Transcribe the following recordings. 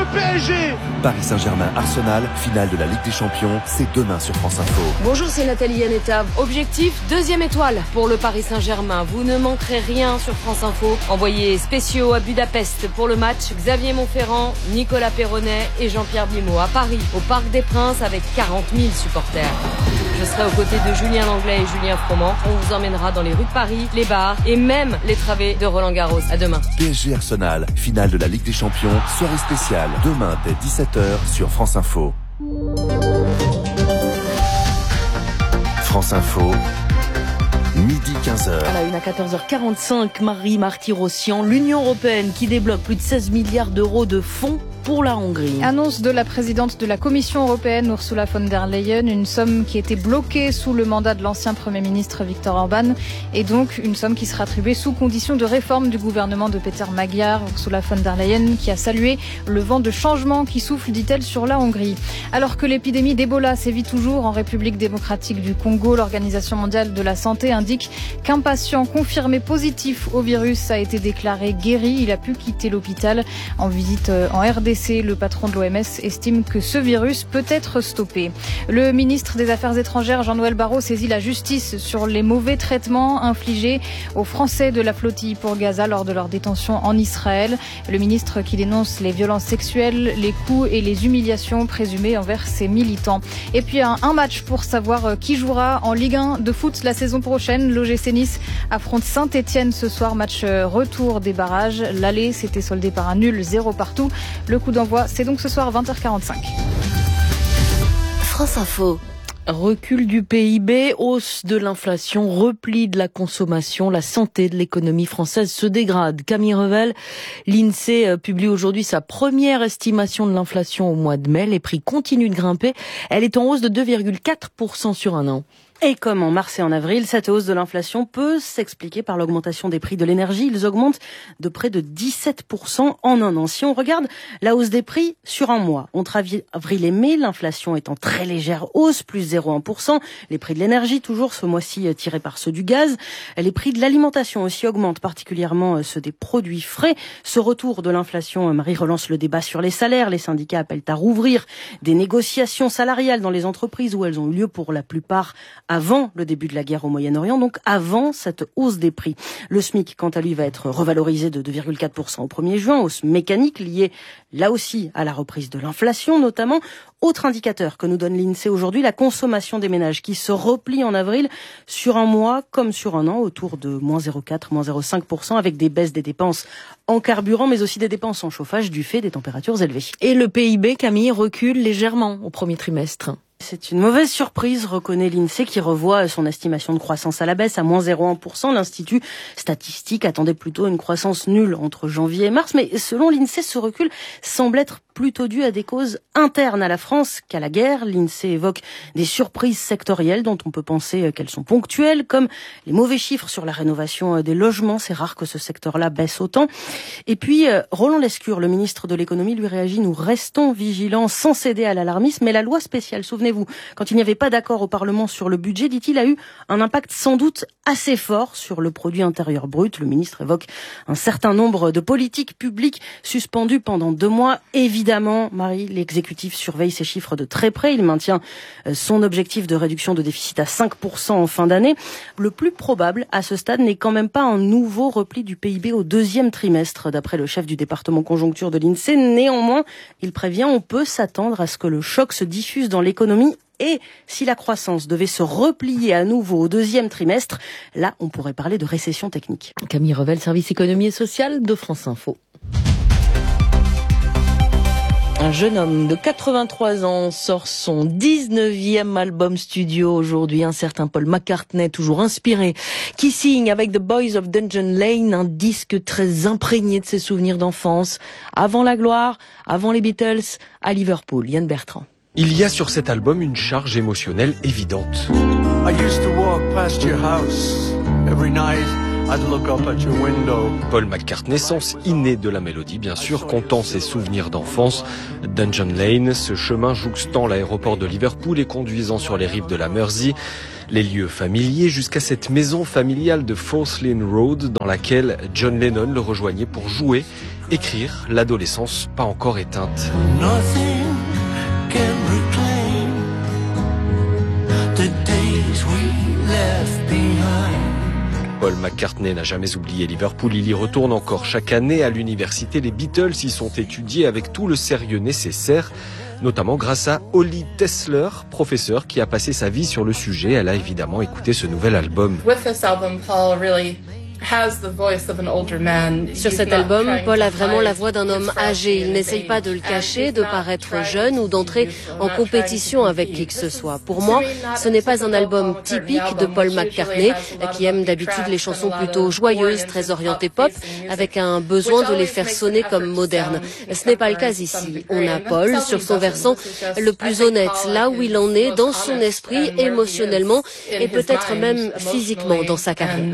PSG. Paris Saint-Germain, Arsenal, finale de la Ligue des Champions, c'est demain sur France Info. Bonjour, c'est Nathalie Yanetta. Objectif, 2e étoile pour le Paris Saint-Germain. Vous ne manquerez rien sur France Info. Envoyés spéciaux à Budapest pour le match, Xavier Monferrand, Nicolas Perronnet et Jean-Pierre Blimaud à Paris, au Parc des Princes avec 40 000 supporters. Je serai aux côtés de Julien Langlais et Julien Froment. On vous emmènera dans les rues de Paris, les bars et même les travées de Roland-Garros. À demain. PSG Arsenal, finale de la Ligue des Champions, soirée spéciale, demain dès 17h sur France Info. France Info, midi 15h. À la une à 14h45, Marie Marty-Rossian, l'Union européenne qui débloque plus de 16 milliards d'euros de fonds pour la Hongrie. Annonce de la présidente de la Commission européenne, Ursula von der Leyen, une somme qui était bloquée sous le mandat de l'ancien Premier ministre Viktor Orban, et donc une somme qui sera attribuée sous condition de réforme du gouvernement de Peter Magyar. Ursula von der Leyen qui a salué le vent de changement qui souffle, dit-elle, sur la Hongrie. Alors que l'épidémie d'Ebola sévit toujours en République démocratique du Congo, l'Organisation mondiale de la santé indique qu'un patient confirmé positif au virus a été déclaré guéri. Il a pu quitter l'hôpital en visite en RDC. Le patron de l'OMS estime que ce virus peut être stoppé. Le ministre des Affaires étrangères, Jean-Noël Barrot, saisit la justice sur les mauvais traitements infligés aux Français de la flottille pour Gaza lors de leur détention en Israël. Le ministre qui dénonce les violences sexuelles, les coups et les humiliations présumées envers ses militants. Et puis un match pour savoir qui jouera en Ligue 1 de foot la saison prochaine. L'OGC Nice affronte Saint-Etienne ce soir, match retour des barrages. L'aller s'était soldé par un nul 0 partout. Le coup d'envoi, c'est donc ce soir 20h45. France Info. Recul du PIB, hausse de l'inflation, repli de la consommation, la santé de l'économie française se dégrade. Camille Revel, l'INSEE publie aujourd'hui sa première estimation de l'inflation au mois de mai. Les prix continuent de grimper. Elle est en hausse de 2,4% sur un an. Et comme en mars et en avril, cette hausse de l'inflation peut s'expliquer par l'augmentation des prix de l'énergie. Ils augmentent de près de 17% en un an. Si on regarde la hausse des prix sur un mois, entre avril et mai, l'inflation est en très légère hausse, plus 0,1%. Les prix de l'énergie, toujours ce mois-ci tirés par ceux du gaz. Les prix de l'alimentation aussi augmentent, particulièrement ceux des produits frais. Ce retour de l'inflation, Marie, relance le débat sur les salaires. Les syndicats appellent à rouvrir des négociations salariales dans les entreprises où elles ont eu lieu pour la plupart avant le début de la guerre au Moyen-Orient, donc avant cette hausse des prix. Le SMIC, quant à lui, va être revalorisé de 2,4% au 1er juin, hausse mécanique liée là aussi à la reprise de l'inflation notamment. Autre indicateur que nous donne l'INSEE aujourd'hui, la consommation des ménages qui se replie en avril sur un mois comme sur un an, autour de moins 0,4, moins 0,5%, avec des baisses des dépenses en carburant, mais aussi des dépenses en chauffage du fait des températures élevées. Et le PIB, Camille, recule légèrement au premier trimestre. C'est une mauvaise surprise, reconnaît l'INSEE qui revoit son estimation de croissance à la baisse à moins 0,1%. L'Institut statistique attendait plutôt une croissance nulle entre janvier et mars, mais selon l'INSEE, ce recul semble être plutôt dû à des causes internes à la France qu'à la guerre. L'INSEE évoque des surprises sectorielles dont on peut penser qu'elles sont ponctuelles, comme les mauvais chiffres sur la rénovation des logements. C'est rare que ce secteur-là baisse autant. Et puis, Roland Lescure, le ministre de l'économie, lui réagit: nous restons vigilants sans céder à l'alarmisme, mais la loi spéciale, souvenez-vous, quand il n'y avait pas d'accord au Parlement sur le budget, dit-il, a eu un impact sans doute assez fort sur le produit intérieur brut. Le ministre évoque un certain nombre de politiques publiques suspendues pendant 2 mois. Évidemment, Marie, l'exécutif surveille ces chiffres de très près. Il maintient son objectif de réduction de déficit à 5% en fin d'année. Le plus probable, à ce stade, n'est quand même pas un nouveau repli du PIB au 2e trimestre, d'après le chef du département conjoncture de l'INSEE. Néanmoins, il prévient, on peut s'attendre à ce que le choc se diffuse dans l'économie. Et si la croissance devait se replier à nouveau au 2e trimestre, là, on pourrait parler de récession technique. Camille Revel, service économie et social de France Info. Un jeune homme de 83 ans sort son 19e album studio aujourd'hui. Un certain Paul McCartney, toujours inspiré, qui signe avec The Boys of Dungeon Lane un disque très imprégné de ses souvenirs d'enfance. Avant la gloire, avant les Beatles, à Liverpool. Yann Bertrand. Il y a sur cet album une charge émotionnelle évidente. I used to walk past your house every night. I'd look up at your window. Paul McCartney, sens inné de la mélodie, bien sûr, comptant ses souvenirs d'enfance. Dungeon Lane, ce chemin jouxtant l'aéroport de Liverpool et conduisant sur les rives de la Mersey. Les lieux familiers jusqu'à cette maison familiale de Forest Lane Road dans laquelle John Lennon le rejoignait pour jouer écrire l'adolescence pas encore éteinte. Nothing can reclaim the days we left behind. Paul McCartney n'a jamais oublié Liverpool, il y retourne encore chaque année à l'université. Les Beatles y sont étudiés avec tout le sérieux nécessaire, notamment grâce à Holly Tesler, professeure qui a passé sa vie sur le sujet. Elle a évidemment écouté ce nouvel album. Sur cet album, Paul a vraiment la voix d'un homme âgé. Il n'essaye pas de le cacher, de paraître jeune ou d'entrer en compétition avec qui que ce soit. Pour moi, ce n'est pas un album typique de Paul McCartney, qui aime d'habitude les chansons plutôt joyeuses, très orientées pop, avec un besoin de les faire sonner comme modernes. Ce n'est pas le cas ici. On a Paul sur son versant le plus honnête, là où il en est dans son esprit, émotionnellement et peut-être même physiquement dans sa carrière.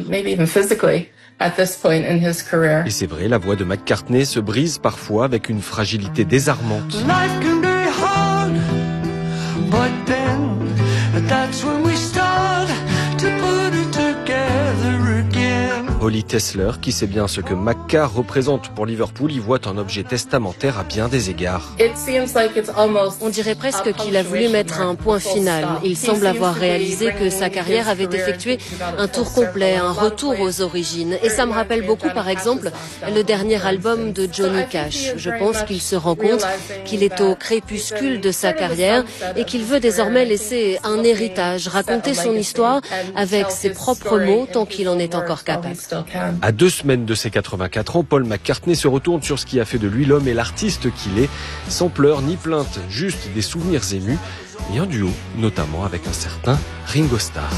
Et c'est vrai, la voix de McCartney se brise parfois avec une fragilité désarmante. Life can be hard, but then that's when we start to put it together again. Holly Tesler, qui sait bien ce que McCarr représente pour Liverpool, y voit un objet testamentaire à bien des égards. On dirait presque qu'il a voulu mettre un point final. Il semble avoir réalisé que sa carrière avait effectué un tour complet, un retour aux origines. Et ça me rappelle beaucoup, par exemple, le dernier album de Johnny Cash. Je pense qu'il se rend compte qu'il est au crépuscule de sa carrière et qu'il veut désormais laisser un héritage, raconter son histoire avec ses propres mots tant qu'il en est encore capable. À 2 semaines de ses 84 ans, Paul McCartney se retourne sur ce qui a fait de lui l'homme et l'artiste qu'il est, sans pleurs ni plaintes, juste des souvenirs émus, et un duo, notamment avec un certain Ringo Starr.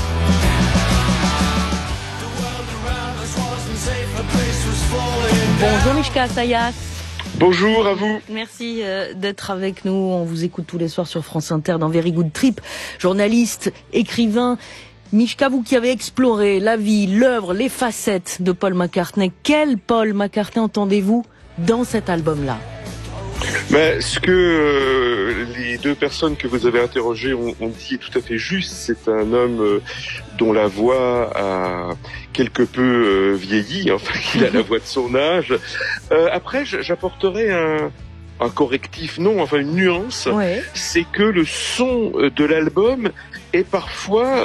Bonjour Mishka Sayat. Bonjour à vous. Merci d'être avec nous. On vous écoute tous les soirs sur France Inter dans Very Good Trip. Journaliste, écrivain. Mishka, vous qui avez exploré la vie, l'œuvre, les facettes de Paul McCartney, quel Paul McCartney entendez-vous dans cet album-là ? Ce que les deux personnes que vous avez interrogées ont dit est tout à fait juste. C'est un homme dont la voix a quelque peu vieilli, enfin il a la voix de son âge. Après, j'apporterai un correctif, non, enfin une nuance. Ouais. C'est que le son de l'album est parfois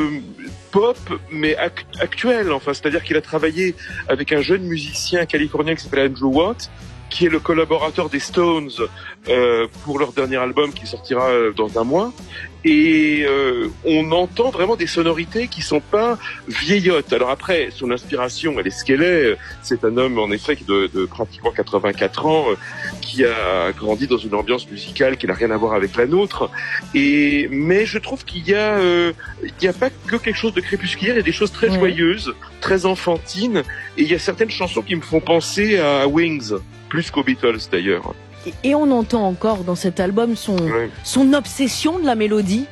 pop, mais actuel. Enfin, c'est-à-dire qu'il a travaillé avec un jeune musicien californien qui s'appelle Andrew Watt, qui est le collaborateur des Stones pour leur dernier album qui sortira dans un mois. Et on entend vraiment des sonorités qui sont pas vieillottes. Alors après, son inspiration, elle est ce qu'elle est. C'est un homme, en effet, de pratiquement 84 ans, qui a grandi dans une ambiance musicale qui n'a rien à voir avec la nôtre. Mais je trouve qu'il y a pas que quelque chose de crépusculaire, il y a des choses très joyeuses, très enfantines. Et il y a certaines chansons qui me font penser à Wings, plus qu'aux Beatles d'ailleurs. Et on entend encore dans cet album son obsession de la mélodie.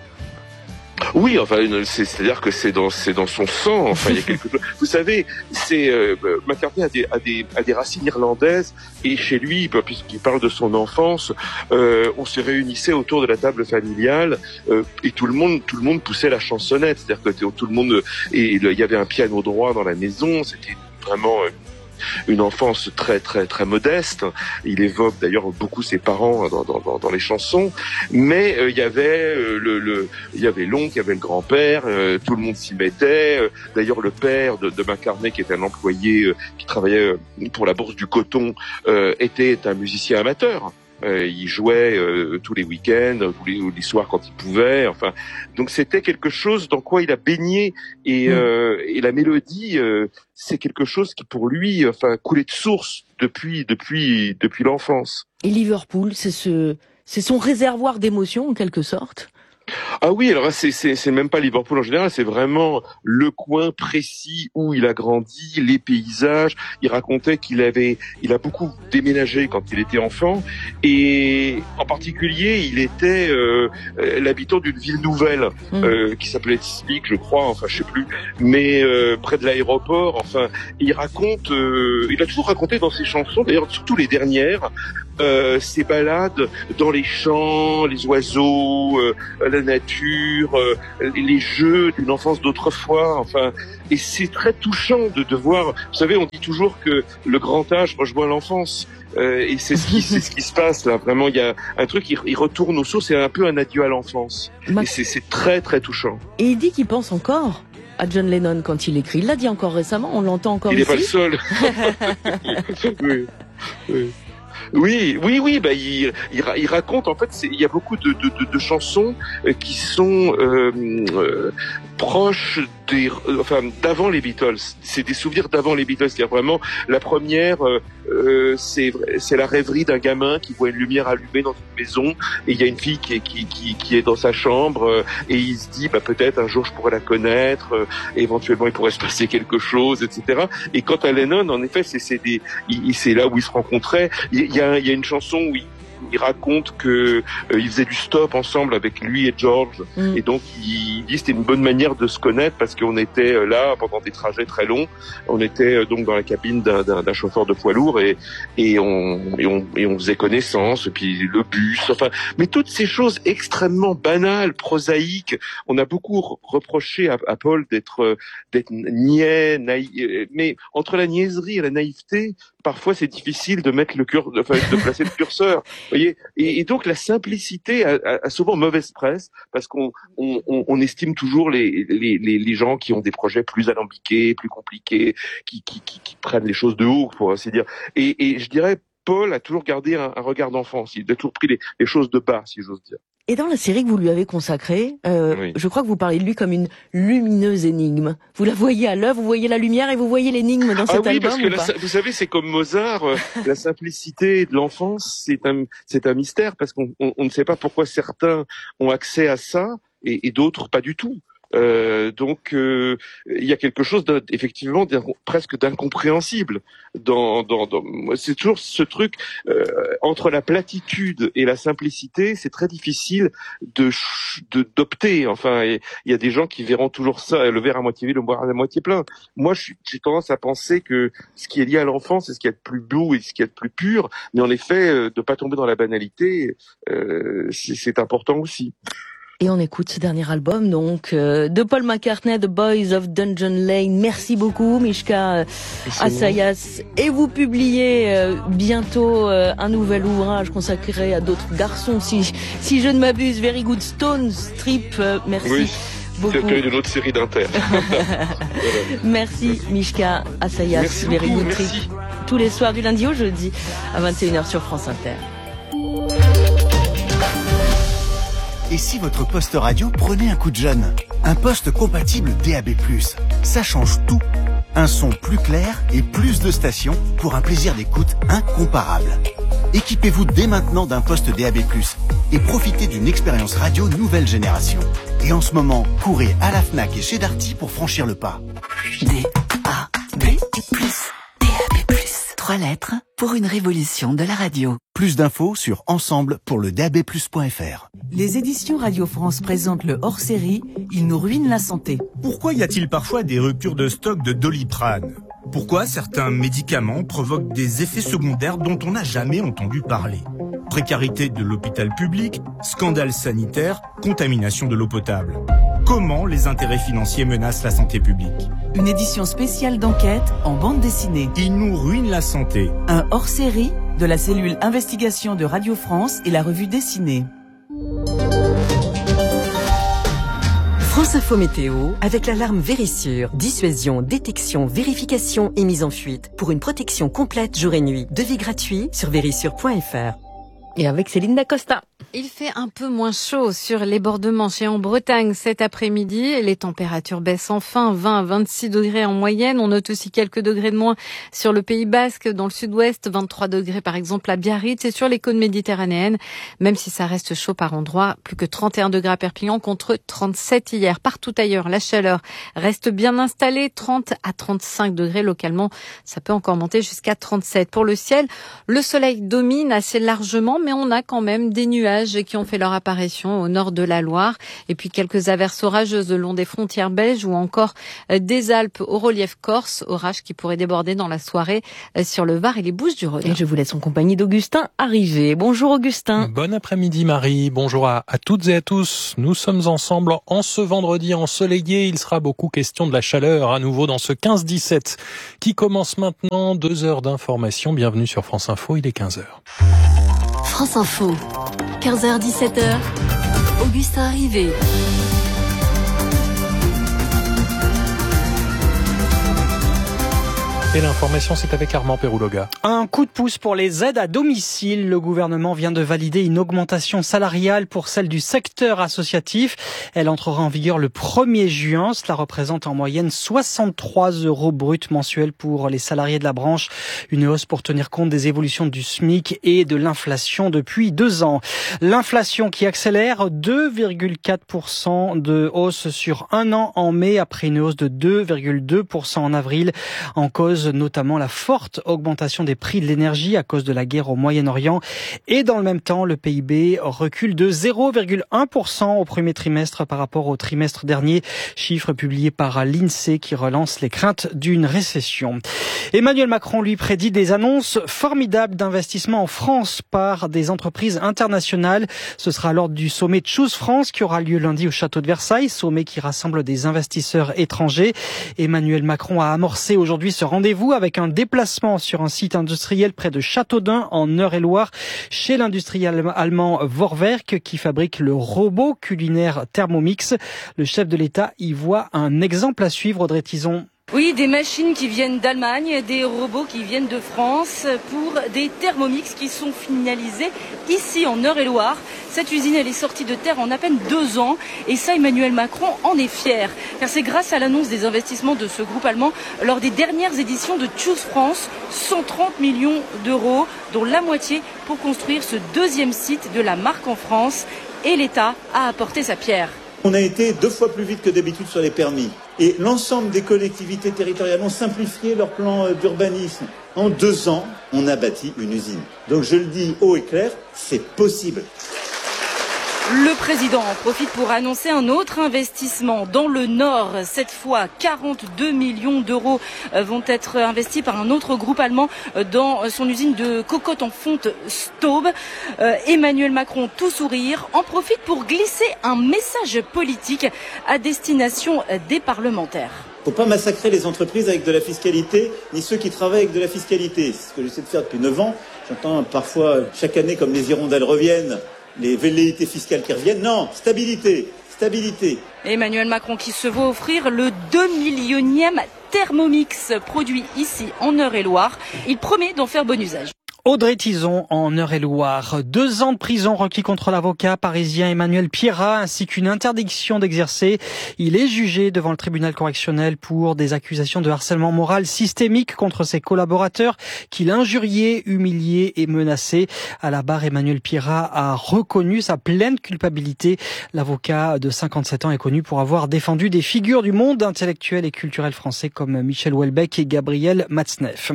Oui, enfin, c'est-à-dire que c'est dans son sang. Enfin, il y a quelque chose. Vous savez, McCartney a des racines irlandaises et chez lui, puisqu'il parle de son enfance, on se réunissait autour de la table familiale et tout le monde poussait la chansonnette. C'est-à-dire que tout le monde et il y avait un piano droit dans la maison. C'était vraiment une enfance très très très modeste. Il évoque d'ailleurs beaucoup ses parents dans les chansons, mais il y avait l'oncle, il y avait le grand-père, tout le monde s'y mettait. D'ailleurs le père de McCartney, qui était un employé qui travaillait pour la Bourse du Coton, était un musicien amateur. Il jouait tous les week-ends, tous les soirs quand il pouvait. Enfin, donc c'était quelque chose dans quoi il a baigné et la mélodie, c'est quelque chose qui pour lui, enfin, coulait de source depuis l'enfance. Et Liverpool, c'est son réservoir d'émotions en quelque sorte. Ah oui, alors c'est même pas Liverpool en général, c'est vraiment le coin précis où il a grandi, les paysages. Il racontait qu'il a beaucoup déménagé quand il était enfant, et en particulier il était l'habitant d'une ville nouvelle qui s'appelait Speak, je crois, enfin je sais plus, mais près de l'aéroport. Enfin, il raconte, il a toujours raconté dans ses chansons, d'ailleurs surtout les dernières, ces balades dans les champs, les oiseaux, la nature, les jeux d'une enfance d'autrefois, enfin, et c'est très touchant de voir. Vous savez, on dit toujours que le grand âge rejoint l'enfance. Et c'est ce qui se passe là. Vraiment, il y a un truc, il retourne aux sources, c'est un peu un adieu à l'enfance. Et c'est très très touchant. Et il dit qu'il pense encore à John Lennon quand il écrit. Il l'a dit encore récemment, on l'entend encore ici. Il n'est pas le seul. Oui. Bah il raconte, en fait, il y a beaucoup de chansons qui sont proches d'avant les Beatles. C'est des souvenirs d'avant les Beatles. C'est-à-dire vraiment la première, c'est la rêverie d'un gamin qui voit une lumière allumée dans une maison et il y a une fille qui est dans sa chambre et il se dit peut-être un jour je pourrais la connaître, éventuellement il pourrait se passer quelque chose, etc. Et quant à Lennon, en effet, c'est là où ils se rencontraient. Il y a une chanson où il raconte que ils faisaient du stop ensemble avec lui et George, et donc il dit c'était une bonne manière de se connaître parce qu'on était là pendant des trajets très longs. On était donc dans la cabine d'un chauffeur de poids lourd et on faisait connaissance, et puis le bus, enfin, mais toutes ces choses extrêmement banales, prosaïques. On a beaucoup reproché à Paul d'être niais, naïf, mais entre la niaiserie et la naïveté, parfois c'est difficile de mettre de placer le curseur. Vous voyez, et donc la simplicité a souvent mauvaise presse parce qu'on estime toujours les gens qui ont des projets plus alambiqués, plus compliqués, qui prennent les choses de haut, pour ainsi dire. Et je dirais, Paul a toujours gardé un regard d'enfance. Il a toujours pris les choses de bas, si j'ose dire. Et dans la série que vous lui avez consacrée, oui. Je crois que vous parlez de lui comme une lumineuse énigme. Vous la voyez à l'œuvre, vous voyez la lumière et vous voyez l'énigme dans cet album. Parce que vous savez, c'est comme Mozart, la simplicité de l'enfance, c'est un mystère parce qu'on ne sait pas pourquoi certains ont accès à ça et d'autres pas du tout. Donc il y a quelque chose effectivement presque d'incompréhensible dans c'est toujours ce truc entre la platitude et la simplicité, c'est très difficile d'opter. Enfin, il y a des gens qui verront toujours ça, le verre à moitié vide, le verre à moitié plein. Moi, j'ai tendance à penser que ce qui est lié à l'enfance, c'est ce qui est de plus beau et ce qui est de plus pur, mais en effet, de pas tomber dans la banalité, c'est important aussi. Et on écoute ce dernier album, donc, de Paul McCartney, The Boys of Dungeon Lane. Merci beaucoup, Mishka Assayas. Et vous publiez bientôt un nouvel ouvrage consacré à d'autres garçons, si je ne m'abuse, Very Good Stone Strip. Merci. Oui. Beaucoup. C'est d'une autre série d'Inter. Voilà. Merci, Mishka Assayas. Merci Very beaucoup, Good merci. Strip. Tous les soirs du lundi au jeudi à 21h sur France Inter. Et si votre poste radio prenait un coup de jeune? Un poste compatible DAB+. Ça change tout. Un son plus clair et plus de stations pour un plaisir d'écoute incomparable. Équipez-vous dès maintenant d'un poste DAB+, et profitez d'une expérience radio nouvelle génération. Et en ce moment, courez à la Fnac et chez Darty pour franchir le pas. DAB+. DAB+. 3 lettres pour une révolution de la radio. Plus d'infos sur ensemble pour le dabplus.fr. Les éditions Radio France présentent le hors-série « Il nous ruine la santé ». Pourquoi y a-t-il parfois des ruptures de stock de Doliprane? Pourquoi certains médicaments provoquent des effets secondaires dont on n'a jamais entendu parler? Précarité de l'hôpital public, scandale sanitaire, contamination de l'eau potable. Comment les intérêts financiers menacent la santé publique? Une édition spéciale d'enquête en bande dessinée. Il nous ruine la santé. Un hors-série de la cellule investigation de Radio France et la revue dessinée. France Info Météo avec l'alarme Vérissure. Dissuasion, détection, vérification et mise en fuite. Pour une protection complète jour et nuit. Devis gratuit sur vérissure.fr. Et avec Céline Dacosta. Il fait un peu moins chaud sur les bords de Manche et en Bretagne cet après-midi. Les températures baissent enfin, 20 à 26 degrés en moyenne. On note aussi quelques degrés de moins sur le Pays Basque, dans le sud-ouest, 23 degrés par exemple à Biarritz et sur les côtes méditerranéennes. Même si ça reste chaud par endroits, plus que 31 degrés à Perpignan contre 37 hier. Partout ailleurs, la chaleur reste bien installée, 30 à 35 degrés localement. Ça peut encore monter jusqu'à 37. Pour le ciel, le soleil domine assez largement, mais on a quand même des nuages nuages qui ont fait leur apparition au nord de la Loire. Et puis quelques averses orageuses le long des frontières belges ou encore des Alpes au relief corse. Orages qui pourraient déborder dans la soirée sur le Var et les Bouches-du-Rhône. Et je vous laisse en compagnie d'Augustin Arrivé. Bonjour Augustin. Bon après-midi Marie. Bonjour à toutes et à tous. Nous sommes ensemble en ce vendredi ensoleillé. Il sera beaucoup question de la chaleur à nouveau dans ce 15-17 qui commence maintenant. 2 heures d'information. Bienvenue sur France Info, il est 15h. France Info, 15h-17h, Augustin Arrivé. Et l'information, c'est avec Armand Perouloga. Un coup de pouce pour les aides à domicile. Le gouvernement vient de valider une augmentation salariale pour celle du secteur associatif. Elle entrera en vigueur le 1er juin. Cela représente en moyenne 63 € bruts mensuels pour les salariés de la branche. Une hausse pour tenir compte des évolutions du SMIC et de l'inflation depuis 2 ans. L'inflation qui accélère, 2,4% de hausse sur 1 an en mai après une hausse de 2,2% en avril. En cause notamment la forte augmentation des prix de l'énergie à cause de la guerre au Moyen-Orient. Et dans le même temps, le PIB recule de 0,1% au premier trimestre par rapport au trimestre dernier. Chiffre publié par l'INSEE qui relance les craintes d'une récession. Emmanuel Macron lui prédit des annonces formidables d'investissement en France par des entreprises internationales. Ce sera lors du sommet Choose France qui aura lieu lundi au château de Versailles, sommet qui rassemble des investisseurs étrangers. Emmanuel Macron a amorcé aujourd'hui ce rendez-vous avec un déplacement sur un site industriel près de Châteaudun en Eure-et-Loire chez l'industriel allemand Vorwerk qui fabrique le robot culinaire Thermomix. Le chef de l'État y voit un exemple à suivre. Audrey Tison. Oui, des machines qui viennent d'Allemagne, des robots qui viennent de France pour des Thermomix qui sont finalisés ici en Eure-et-Loire. Cette usine, elle est sortie de terre en à peine 2 ans et ça, Emmanuel Macron en est fier. Car c'est grâce à l'annonce des investissements de ce groupe allemand lors des dernières éditions de Choose France, 130 millions d'euros, dont la moitié pour construire ce 2e site de la marque en France. Et l'État a apporté sa pierre. On a été 2 fois plus vite que d'habitude sur les permis. Et l'ensemble des collectivités territoriales ont simplifié leur plan d'urbanisme. En 2 ans, on a bâti une usine. Donc je le dis haut et clair, c'est possible. Le président en profite pour annoncer un autre investissement dans le Nord. Cette fois, 42 millions d'euros vont être investis par un autre groupe allemand dans son usine de cocottes en fonte Staub. Emmanuel Macron, tout sourire, en profite pour glisser un message politique à destination des parlementaires. Faut pas massacrer les entreprises avec de la fiscalité, ni ceux qui travaillent avec de la fiscalité. C'est ce que j'essaie de faire depuis 9 ans. J'entends parfois chaque année, comme les hirondelles reviennent, les velléités fiscales qui reviennent. Non, stabilité. Emmanuel Macron qui se voit offrir le 2 millionième Thermomix produit ici en Eure-et-Loire. Il promet d'en faire bon usage. Audrey Tison en Eure-et-Loire. 2 ans de prison requis contre l'avocat parisien Emmanuel Pierrat ainsi qu'une interdiction d'exercer. Il est jugé devant le tribunal correctionnel pour des accusations de harcèlement moral systémique contre ses collaborateurs qu'il injuriait, humiliait et menaçait. À la barre, Emmanuel Pierrat a reconnu sa pleine culpabilité. L'avocat de 57 ans est connu pour avoir défendu des figures du monde intellectuel et culturel français comme Michel Houellebecq et Gabriel Matzneff.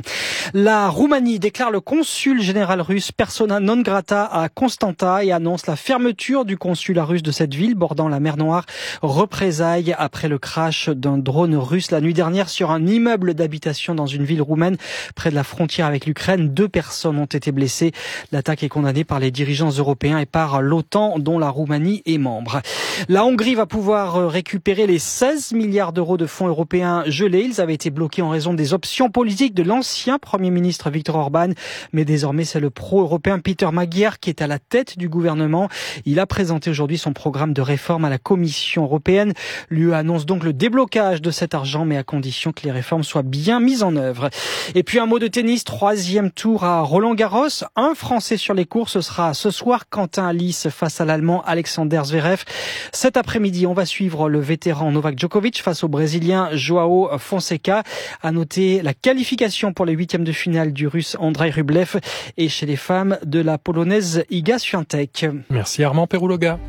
La Roumanie déclare le consul général russe persona non grata à Constanta et annonce la fermeture du consulat russe de cette ville bordant la mer Noire. Représailles après le crash d'un drone russe la nuit dernière sur un immeuble d'habitation dans une ville roumaine près de la frontière avec l'Ukraine. 2 personnes ont été blessées. L'attaque est condamnée par les dirigeants européens et par l'OTAN dont la Roumanie est membre. La Hongrie va pouvoir récupérer les 16 milliards d'euros de fonds européens gelés. Ils avaient été bloqués en raison des options politiques de l'ancien Premier ministre Viktor Orban. Mais désormais, c'est le pro-européen Peter Magyar qui est à la tête du gouvernement. Il a présenté aujourd'hui son programme de réforme à la Commission européenne. L'UE annonce donc le déblocage de cet argent, mais à condition que les réformes soient bien mises en œuvre. Et puis un mot de tennis, 3e tour à Roland-Garros. Un Français sur les cours, ce sera ce soir Quentin Halys face à l'Allemand Alexander Zverev. Cet après-midi, on va suivre le vétéran Novak Djokovic face au Brésilien Joao Fonseca. À noter la qualification pour les 8e de finale du Russe Andrei Rublev et chez les femmes de la Polonaise Iga Swiatek. Merci Armand Perouloga.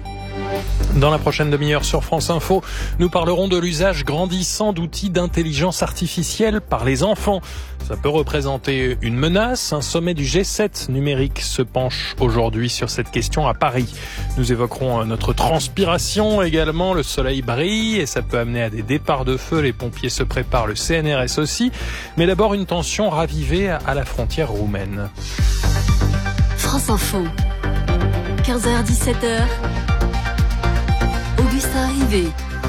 Dans la prochaine demi-heure sur France Info, nous parlerons de l'usage grandissant d'outils d'intelligence artificielle par les enfants. Ça peut représenter une menace. Un sommet du G7 numérique se penche aujourd'hui sur cette question à Paris. Nous évoquerons notre transpiration également. Le soleil brille et ça peut amener à des départs de feu. Les pompiers se préparent, le CNRS aussi. Mais d'abord une tension ravivée à la frontière roumaine. France Info, 15h-17h, Augustin Rivet.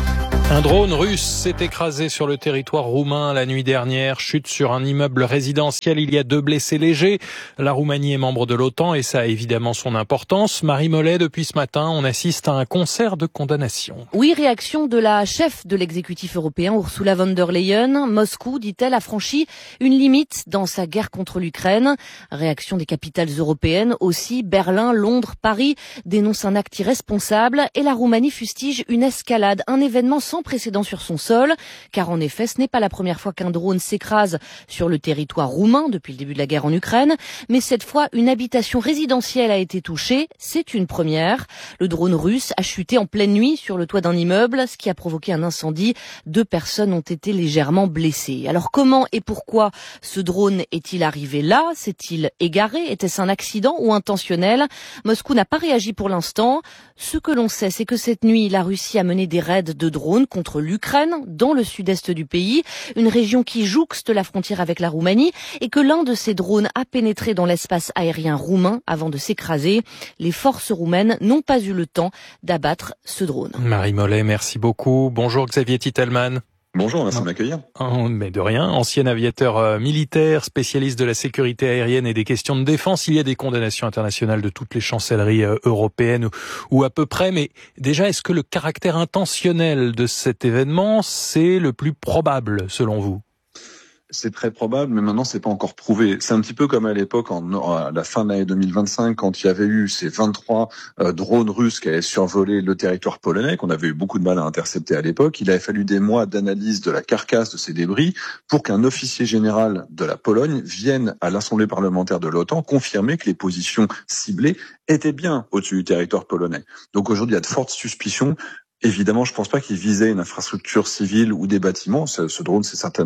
Un drone russe s'est écrasé sur le territoire roumain la nuit dernière. Chute sur un immeuble résidentiel. Il y a 2 blessés légers. La Roumanie est membre de l'OTAN et ça a évidemment son importance. Marie Mollet, depuis ce matin, on assiste à un concert de condamnation. Oui, réaction de la chef de l'exécutif européen, Ursula von der Leyen. Moscou, dit-elle, a franchi une limite dans sa guerre contre l'Ukraine. Réaction des capitales européennes aussi. Berlin, Londres, Paris dénoncent un acte irresponsable et la Roumanie fustige une escalade, un événement sans précédent sur son sol, car en effet, ce n'est pas la première fois qu'un drone s'écrase sur le territoire roumain depuis le début de la guerre en Ukraine, mais cette fois, une habitation résidentielle a été touchée, c'est une première. Le drone russe a chuté en pleine nuit sur le toit d'un immeuble, ce qui a provoqué un incendie. 2 personnes ont été légèrement blessées. Alors comment et pourquoi ce drone est-il arrivé là? S'est-il égaré? Était-ce un accident ou intentionnel? Moscou n'a pas réagi pour l'instant. Ce que l'on sait, c'est que cette nuit, la Russie a mené des raids de drones contre l'Ukraine, dans le sud-est du pays, une région qui jouxte la frontière avec la Roumanie, et que l'un de ces drones a pénétré dans l'espace aérien roumain avant de s'écraser. Les forces roumaines n'ont pas eu le temps d'abattre ce drone. Marie Mollet, merci beaucoup. Bonjour Xavier Titelman. Bonjour, merci de m'accueillir. Mais de rien, ancien aviateur militaire, spécialiste de la sécurité aérienne et des questions de défense. Il y a des condamnations internationales de toutes les chancelleries européennes ou à peu près. Mais déjà, est-ce que le caractère intentionnel de cet événement, c'est le plus probable selon vous ? C'est très probable, mais maintenant c'est pas encore prouvé. C'est un petit peu comme à l'époque, à la fin de l'année 2025, quand il y avait eu ces 23 drones russes qui avaient survolé le territoire polonais, qu'on avait eu beaucoup de mal à intercepter à l'époque. Il avait fallu des mois d'analyse de la carcasse de ces débris pour qu'un officier général de la Pologne vienne à l'Assemblée parlementaire de l'OTAN confirmer que les positions ciblées étaient bien au-dessus du territoire polonais. Donc aujourd'hui, il y a de fortes suspicions. Évidemment, je pense pas qu'il visait une infrastructure civile ou des bâtiments. Ce drone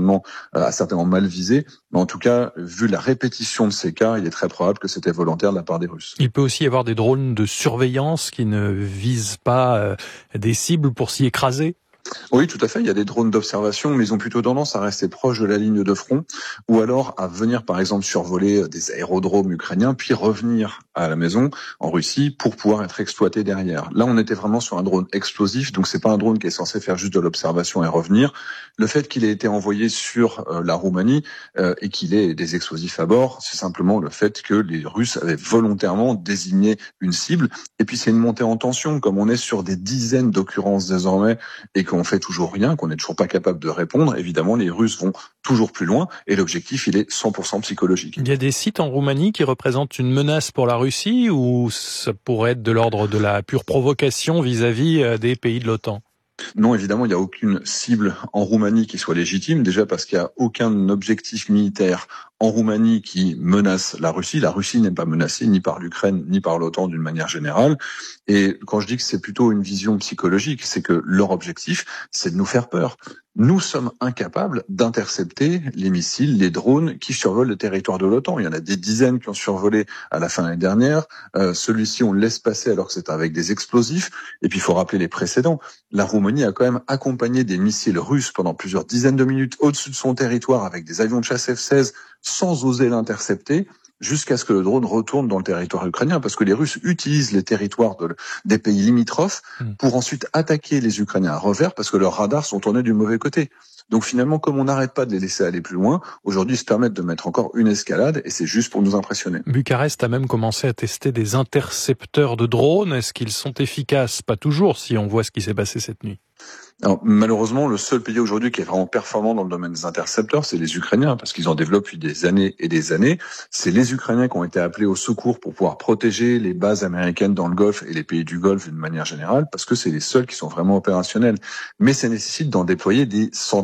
a certainement mal visé. Mais en tout cas, vu la répétition de ces cas, il est très probable que c'était volontaire de la part des Russes. Il peut aussi y avoir des drones de surveillance qui ne visent pas des cibles pour s'y écraser. Oui, tout à fait. Il y a des drones d'observation, mais ils ont plutôt tendance à rester proches de la ligne de front, ou alors à venir, par exemple, survoler des aérodromes ukrainiens, puis revenir à la maison en Russie pour pouvoir être exploité derrière. Là, on était vraiment sur un drone explosif, donc c'est pas un drone qui est censé faire juste de l'observation et revenir. Le fait qu'il ait été envoyé sur la Roumanie et qu'il ait des explosifs à bord, c'est simplement le fait que les Russes avaient volontairement désigné une cible. Et puis c'est une montée en tension, comme on est sur des dizaines d'occurrences désormais et qu'on fait toujours rien, qu'on n'est toujours pas capable de répondre. Évidemment, les Russes vont toujours plus loin et l'objectif, il est 100% psychologique. Il y a des sites en Roumanie qui représentent une menace pour la Russie ou ça pourrait être de l'ordre de la pure provocation vis-à-vis des pays de l'OTAN? Non, évidemment, il n'y a aucune cible en Roumanie qui soit légitime, déjà parce qu'il n'y a aucun objectif militaire en Roumanie qui menace la Russie. La Russie n'est pas menacée ni par l'Ukraine ni par l'OTAN d'une manière générale. Et quand je dis que c'est plutôt une vision psychologique, c'est que leur objectif, c'est de nous faire peur. Nous sommes incapables d'intercepter les missiles, les drones qui survolent le territoire de l'OTAN. Il y en a des dizaines qui ont survolé à la fin de l'année dernière. Celui-ci, on le laisse passer alors que c'est avec des explosifs. Et puis, il faut rappeler les précédents. La Roumanie a quand même accompagné des missiles russes pendant plusieurs dizaines de minutes au-dessus de son territoire avec des avions de chasse F-16 sans oser l'intercepter, jusqu'à ce que le drone retourne dans le territoire ukrainien, parce que les Russes utilisent les territoires des pays limitrophes pour ensuite attaquer les Ukrainiens à revers, parce que leurs radars sont tournés du mauvais côté. Donc finalement, comme on n'arrête pas de les laisser aller plus loin, aujourd'hui ils se permettent de mettre encore une escalade, et c'est juste pour nous impressionner. Bucarest a même commencé à tester des intercepteurs de drones. Est-ce qu'ils sont efficaces? Pas toujours, si on voit ce qui s'est passé cette nuit. Alors, malheureusement, le seul pays aujourd'hui qui est vraiment performant dans le domaine des intercepteurs, c'est les Ukrainiens, parce qu'ils en développent depuis des années et des années. C'est les Ukrainiens qui ont été appelés au secours pour pouvoir protéger les bases américaines dans le Golfe et les pays du Golfe d'une manière générale, parce que c'est les seuls qui sont vraiment opérationnels. Mais ça nécessite d'en déployer des centaines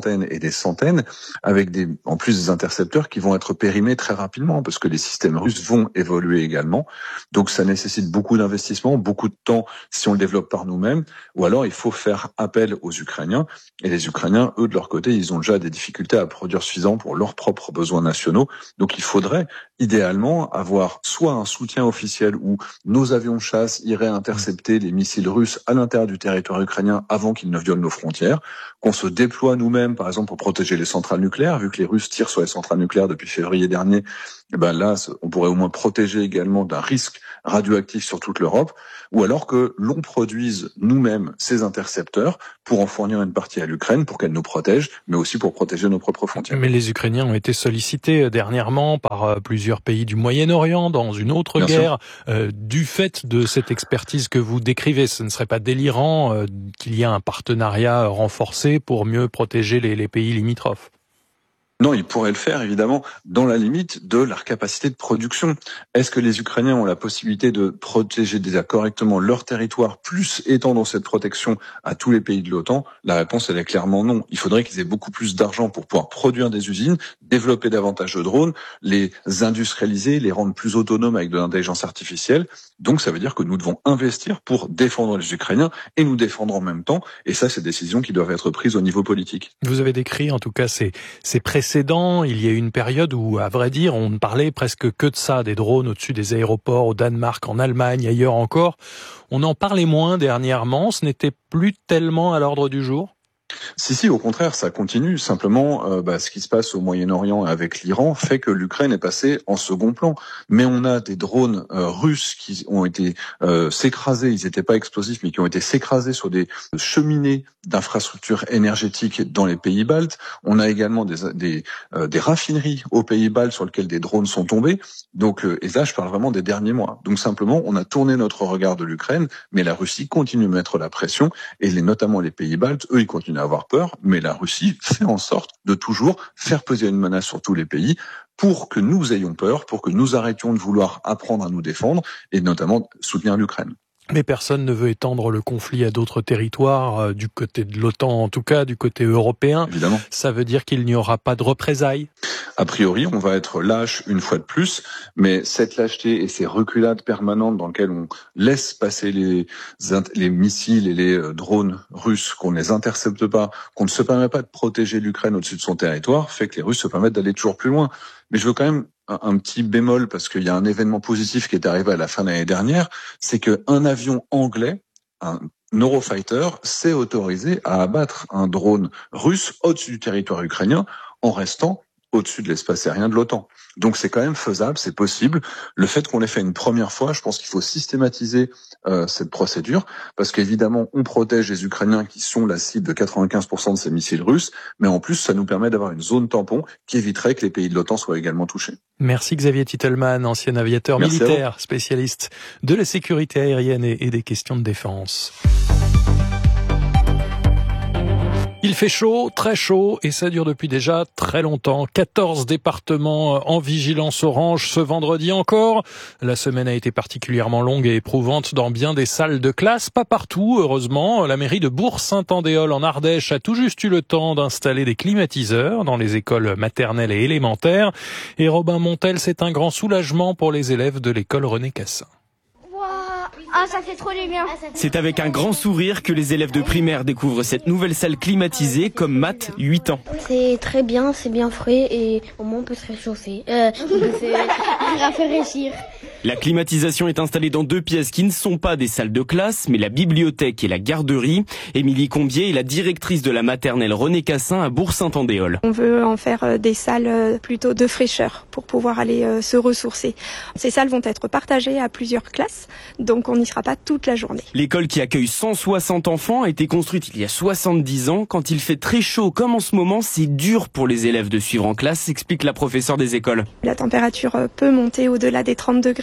centaines et des centaines, avec en plus des intercepteurs qui vont être périmés très rapidement, parce que les systèmes russes vont évoluer également. Donc ça nécessite beaucoup d'investissement, beaucoup de temps si on le développe par nous-mêmes, ou alors il faut faire appel aux Ukrainiens. Et les Ukrainiens, eux, de leur côté, ils ont déjà des difficultés à produire suffisant pour leurs propres besoins nationaux. Donc il faudrait idéalement avoir soit un soutien officiel où nos avions de chasse iraient intercepter les missiles russes à l'intérieur du territoire ukrainien avant qu'ils ne violent nos frontières, qu'on se déploie nous-mêmes, par exemple, pour protéger les centrales nucléaires, vu que les Russes tirent sur les centrales nucléaires depuis février dernier. Et ben là, on pourrait au moins protéger également d'un risque radioactif sur toute l'Europe, ou alors que l'on produise nous-mêmes ces intercepteurs pour en fournir une partie à l'Ukraine pour qu'elle nous protège, mais aussi pour protéger nos propres frontières. Mais les Ukrainiens ont été sollicités dernièrement par plusieurs pays du Moyen-Orient dans une autre guerre. Du fait de cette expertise que vous décrivez, ce ne serait pas délirant qu'il y ait un partenariat renforcé pour mieux protéger les pays limitrophes? Non, ils pourraient le faire, évidemment, dans la limite de leur capacité de production. Est-ce que les Ukrainiens ont la possibilité de protéger déjà correctement leur territoire, plus étendant cette protection à tous les pays de l'OTAN? La réponse, elle est clairement non. Il faudrait qu'ils aient beaucoup plus d'argent pour pouvoir produire des usines, développer davantage de drones, les industrialiser, les rendre plus autonomes avec de l'intelligence artificielle. Donc, ça veut dire que nous devons investir pour défendre les Ukrainiens et nous défendre en même temps. Et ça, c'est des décisions qui doivent être prises au niveau politique. Vous avez décrit, en tout cas, ces précédents. Il y a eu une période où, à vrai dire, on ne parlait presque que de ça, des drones au-dessus des aéroports, au Danemark, en Allemagne, ailleurs encore. On en parlait moins dernièrement, ce n'était plus tellement à l'ordre du jour? Si, au contraire, ça continue. Simplement, ce qui se passe au Moyen-Orient avec l'Iran fait que l'Ukraine est passée en second plan. Mais on a des drones russes qui ont été s'écraser, ils n'étaient pas explosifs, mais qui ont été s'écraser sur des cheminées d'infrastructures énergétiques dans les pays baltes. On a également des raffineries aux pays baltes sur lesquelles des drones sont tombés. Donc, et là, je parle vraiment des derniers mois. Donc, simplement, on a tourné notre regard de l'Ukraine, mais la Russie continue de mettre la pression, et notamment les pays baltes, eux, ils continuent à avoir peur, mais la Russie fait en sorte de toujours faire peser une menace sur tous les pays pour que nous ayons peur, pour que nous arrêtions de vouloir apprendre à nous défendre et notamment soutenir l'Ukraine. Mais personne ne veut étendre le conflit à d'autres territoires, du côté de l'OTAN en tout cas, du côté européen. Évidemment. Ça veut dire qu'il n'y aura pas de représailles? A priori, on va être lâche une fois de plus, mais cette lâcheté et ces reculades permanentes dans lesquelles on laisse passer les missiles et les drones russes, qu'on ne les intercepte pas, qu'on ne se permet pas de protéger l'Ukraine au-dessus de son territoire, fait que les Russes se permettent d'aller toujours plus loin. Mais je veux quand même un petit bémol, parce qu'il y a un événement positif qui est arrivé à la fin de l'année dernière, c'est qu'un avion anglais, un Eurofighter, s'est autorisé à abattre un drone russe au-dessus du territoire ukrainien en restant au-dessus de l'espace aérien de l'OTAN. Donc c'est quand même faisable, c'est possible. Le fait qu'on l'ait fait une première fois, je pense qu'il faut systématiser cette procédure, parce qu'évidemment, on protège les Ukrainiens qui sont la cible de 95% de ces missiles russes, mais en plus, ça nous permet d'avoir une zone tampon qui éviterait que les pays de l'OTAN soient également touchés. Merci Xavier Titelman, ancien aviateur militaire, spécialiste de la sécurité aérienne et des questions de défense. Il fait chaud, très chaud, et ça dure depuis déjà très longtemps. 14 départements en vigilance orange ce vendredi encore. La semaine a été particulièrement longue et éprouvante dans bien des salles de classe. Pas partout, heureusement. La mairie de Bourg-Saint-Andéol en Ardèche a tout juste eu le temps d'installer des climatiseurs dans les écoles maternelles et élémentaires. Et Robin Montel, c'est un grand soulagement pour les élèves de l'école René Cassin. Ah, ça fait trop du bien. C'est avec un grand sourire que les élèves de primaire découvrent cette nouvelle salle climatisée comme Matt, 8 ans. C'est très bien, c'est bien frais et au moins on peut se réchauffer. On peut se rafraîchir. La climatisation est installée dans 2 pièces qui ne sont pas des salles de classe, mais la bibliothèque et la garderie. Émilie Combier est la directrice de la maternelle René Cassin à Bourg-Saint-Andéol. On veut en faire des salles plutôt de fraîcheur pour pouvoir aller se ressourcer. Ces salles vont être partagées à plusieurs classes, donc on n'y sera pas toute la journée. L'école qui accueille 160 enfants a été construite il y a 70 ans. Quand il fait très chaud comme en ce moment, c'est dur pour les élèves de suivre en classe, explique la professeure des écoles. La température peut monter au-delà des 30 degrés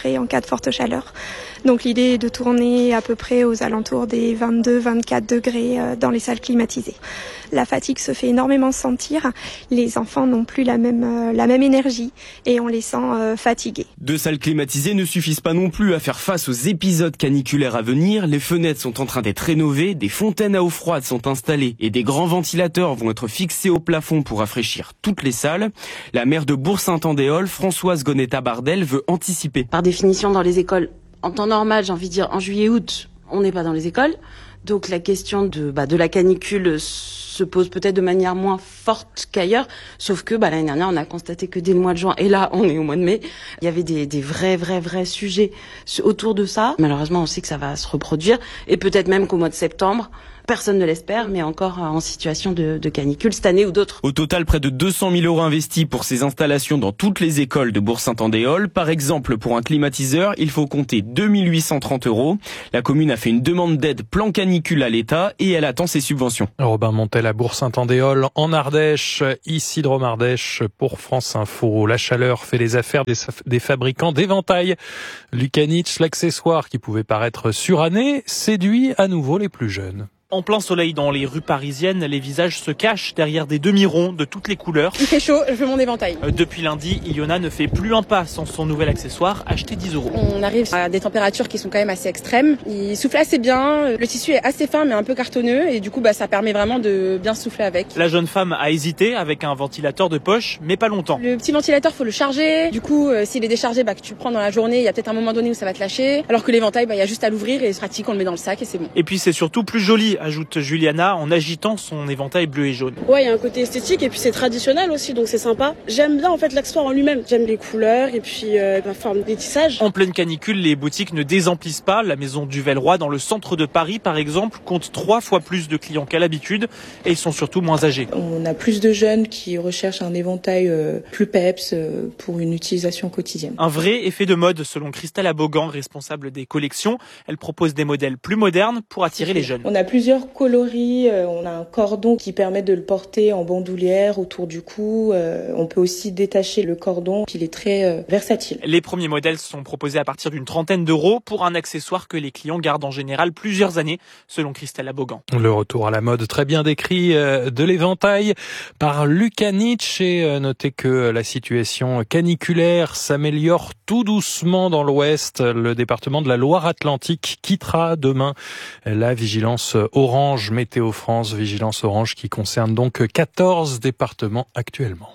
degrés en cas de forte chaleur. Donc l'idée est de tourner à peu près aux alentours des 22-24 degrés dans les salles climatisées. La fatigue se fait énormément sentir. Les enfants n'ont plus la même énergie et on les sent fatigués. 2 salles climatisées ne suffisent pas non plus à faire face aux épisodes caniculaires à venir. Les fenêtres sont en train d'être rénovées, des fontaines à eau froide sont installées et des grands ventilateurs vont être fixés au plafond pour rafraîchir toutes les salles. La maire de Bourg-Saint-Andéol, Françoise Gonetta-Bardel, veut anticiper. Par définition, dans les écoles, en temps normal, j'ai envie de dire en juillet-août, on n'est pas dans les écoles. Donc la question de la canicule se pose peut-être de manière moins forte qu'ailleurs, sauf que l'année dernière on a constaté que dès le mois de juin, et là on est au mois de mai, il y avait des vrais sujets autour de ça. Malheureusement on sait que ça va se reproduire, et peut-être même qu'au mois de septembre, personne ne l'espère, mais encore en situation de canicule cette année ou d'autres. Au total, près de 200 000 € investis pour ces installations dans toutes les écoles de Bourg-Saint-Andéol. Par exemple, pour un climatiseur, il faut compter 2 830 €. La commune a fait une demande d'aide plan canicule à l'État et elle attend ses subventions. Robin Montel à Bourg-Saint-Andéol, en Ardèche, Isidro Mardèche pour France Info. La chaleur fait les affaires des fabricants d'éventails. Lukanich, l'accessoire qui pouvait paraître suranné, séduit à nouveau les plus jeunes. En plein soleil dans les rues parisiennes, les visages se cachent derrière des demi-ronds de toutes les couleurs. Il fait chaud, je veux mon éventail. Depuis lundi, Iona ne fait plus un pas sans son nouvel accessoire acheté 10 €. On arrive à des températures qui sont quand même assez extrêmes. Il souffle assez bien, le tissu est assez fin mais un peu cartonneux et du coup ça permet vraiment de bien souffler avec. La jeune femme a hésité avec un ventilateur de poche, mais pas longtemps. Le petit ventilateur, faut le charger. Du coup, s'il est déchargé, que tu le prends dans la journée, il y a peut-être un moment donné où ça va te lâcher. Alors que l'éventail, il y a juste à l'ouvrir et c'est pratique, on le met dans le sac et c'est bon. Et puis c'est surtout plus joli, ajoute Juliana en agitant son éventail bleu et jaune. Ouais, il y a un côté esthétique et puis c'est traditionnel aussi, donc c'est sympa. J'aime bien en fait l'accessoire en lui-même. J'aime les couleurs et puis la forme des tissages. En pleine canicule, les boutiques ne désemplissent pas. La maison du Velleroy dans le centre de Paris, par exemple, compte 3 fois plus de clients qu'à l'habitude et ils sont surtout moins âgés. On a plus de jeunes qui recherchent un éventail plus peps pour une utilisation quotidienne. Un vrai effet de mode selon Christelle Abogan, responsable des collections. Elle propose des modèles plus modernes pour attirer les jeunes. On a plusieurs coloris, on a un cordon qui permet de le porter en bandoulière autour du cou. On peut aussi détacher le cordon, il est très versatile. Les premiers modèles sont proposés à partir d'une trentaine d'euros pour un accessoire que les clients gardent en général plusieurs années, selon Christelle Abogan. Le retour à la mode très bien décrit de l'éventail par Lukanich, et notez que la situation caniculaire s'améliore tout doucement dans l'ouest. Le département de la Loire-Atlantique quittera demain la vigilance orange Météo France, vigilance orange qui concerne donc 14 départements actuellement.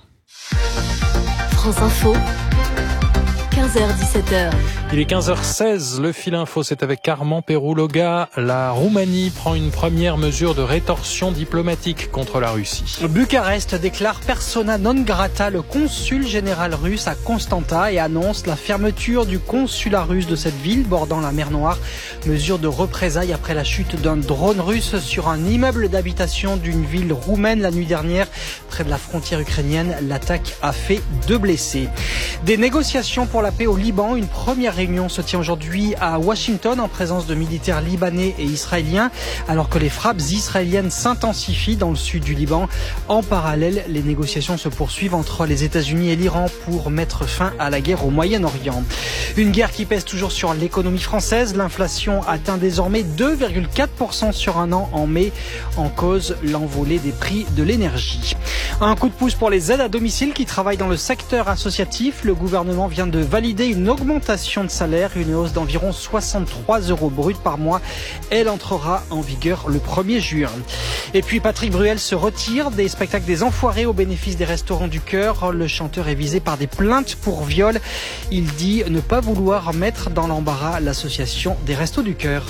France Info, 15h-17h. Il est 15h16, le fil info, c'est avec Carmen Perou-Loga. La Roumanie prend une première mesure de rétorsion diplomatique contre la Russie. Bucarest déclare persona non grata le consul général russe à Constanta et annonce la fermeture du consulat russe de cette ville bordant la mer Noire. Mesure de représailles après la chute d'un drone russe sur un immeuble d'habitation d'une ville roumaine la nuit dernière. Près de la frontière ukrainienne, l'attaque a fait 2 blessés. Des négociations pour la paix au Liban, une première réunion se tient aujourd'hui à Washington en présence de militaires libanais et israéliens, alors que les frappes israéliennes s'intensifient dans le sud du Liban. En parallèle, les négociations se poursuivent entre les États-Unis et l'Iran pour mettre fin à la guerre au Moyen-Orient. Une guerre qui pèse toujours sur l'économie française. L'inflation atteint désormais 2,4% sur un an en mai, en cause l'envolée des prix de l'énergie. Un coup de pouce pour les aides à domicile qui travaillent dans le secteur associatif. Le gouvernement vient de valider une augmentation de salaire, une hausse d'environ 63 € brut par mois. Elle entrera en vigueur le 1er juin. Et puis Patrick Bruel se retire des spectacles des Enfoirés au bénéfice des Restos du Cœur. Le chanteur est visé par des plaintes pour viol. Il dit ne pas vouloir mettre dans l'embarras l'association des Restos du Cœur.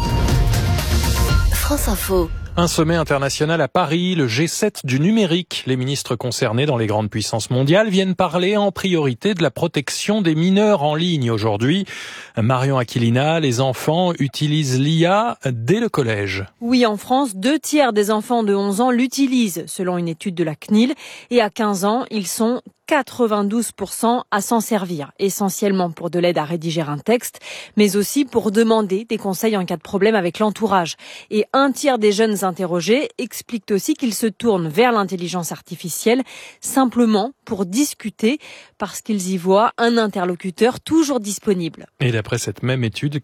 France Info. Un sommet international à Paris, le G7 du numérique. Les ministres concernés dans les grandes puissances mondiales viennent parler en priorité de la protection des mineurs en ligne aujourd'hui. Marion Aquilina, les enfants utilisent l'IA dès le collège. Oui, en France, 2/3 des enfants de 11 ans l'utilisent, selon une étude de la CNIL. Et à 15 ans, ils sont 92% à s'en servir, essentiellement pour de l'aide à rédiger un texte, mais aussi pour demander des conseils en cas de problème avec l'entourage. Et 1/3 des jeunes interrogés expliquent aussi qu'ils se tournent vers l'intelligence artificielle simplement pour discuter parce qu'ils y voient un interlocuteur toujours disponible. Et d'après cette même étude,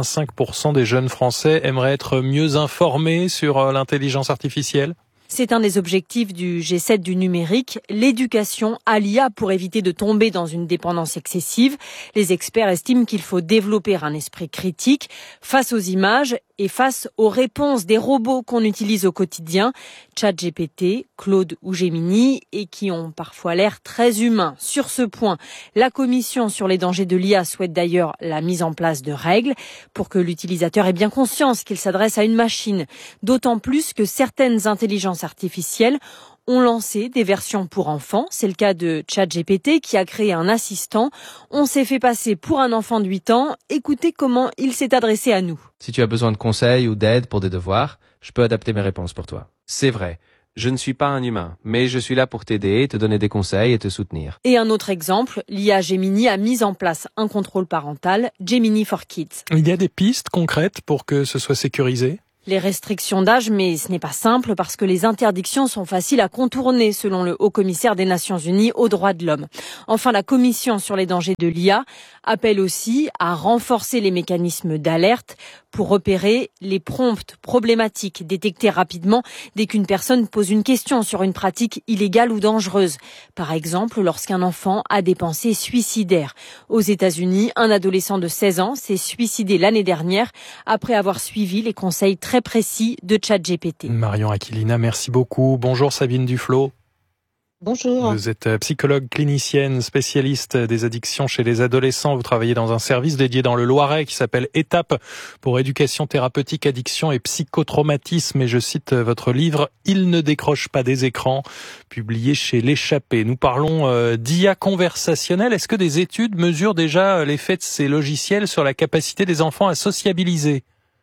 85% des jeunes Français aimeraient être mieux informés sur l'intelligence artificielle. C'est un des objectifs du G7 du numérique, l'éducation à l'IA pour éviter de tomber dans une dépendance excessive. Les experts estiment qu'il faut développer un esprit critique face aux images et face aux réponses des robots qu'on utilise au quotidien, ChatGPT, Claude ou Gemini, et qui ont parfois l'air très humains. Sur ce point, la Commission sur les dangers de l'IA souhaite d'ailleurs la mise en place de règles pour que l'utilisateur ait bien conscience qu'il s'adresse à une machine. D'autant plus que certaines intelligences artificielles ont lancé des versions pour enfants. C'est le cas de ChatGPT qui a créé un assistant. On s'est fait passer pour un enfant de 8 ans. Écoutez comment il s'est adressé à nous. Si tu as besoin de conseils ou d'aide pour des devoirs, je peux adapter mes réponses pour toi. C'est vrai. Je ne suis pas un humain, mais je suis là pour t'aider, te donner des conseils et te soutenir. Et un autre exemple, l'IA Gemini a mis en place un contrôle parental, Gemini for Kids. Il y a des pistes concrètes pour que ce soit sécurisé ? Les restrictions d'âge, mais ce n'est pas simple parce que les interdictions sont faciles à contourner selon le haut-commissaire des Nations Unies aux droits de l'homme. Enfin, la Commission sur les dangers de l'IA appelle aussi à renforcer les mécanismes d'alerte pour repérer les prompts problématiques, détecter rapidement dès qu'une personne pose une question sur une pratique illégale ou dangereuse. Par exemple, lorsqu'un enfant a des pensées suicidaires. Aux États-Unis, un adolescent de 16 ans s'est suicidé l'année dernière après avoir suivi les conseils très précis de ChatGPT. Marion Aquilina, merci beaucoup. Bonjour Sabine Duflot. Bonjour. Vous êtes psychologue clinicienne, spécialiste des addictions chez les adolescents. Vous travaillez dans un service dédié dans le Loiret qui s'appelle Étape pour éducation thérapeutique, addiction et psychotraumatisme. Et je cite votre livre « Ils ne décrochent pas des écrans », publié chez L'Échappée. Nous parlons d'IA conversationnelle. Est-ce que des études mesurent déjà l'effet de ces logiciels sur la capacité des enfants à sociabiliser ?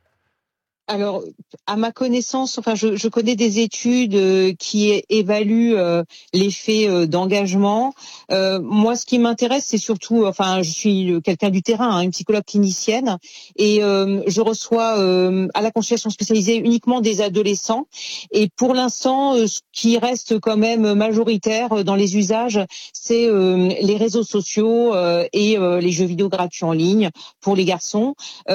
Alors, à ma connaissance, je connais des études qui évaluent l'effet d'engagement. Moi, ce qui m'intéresse, c'est surtout, je suis quelqu'un du terrain, une psychologue clinicienne, et je reçois à la consultation spécialisée uniquement des adolescents. Et pour l'instant, ce qui reste quand même majoritaire dans les usages, c'est les réseaux sociaux et les jeux vidéo gratuits en ligne pour les garçons.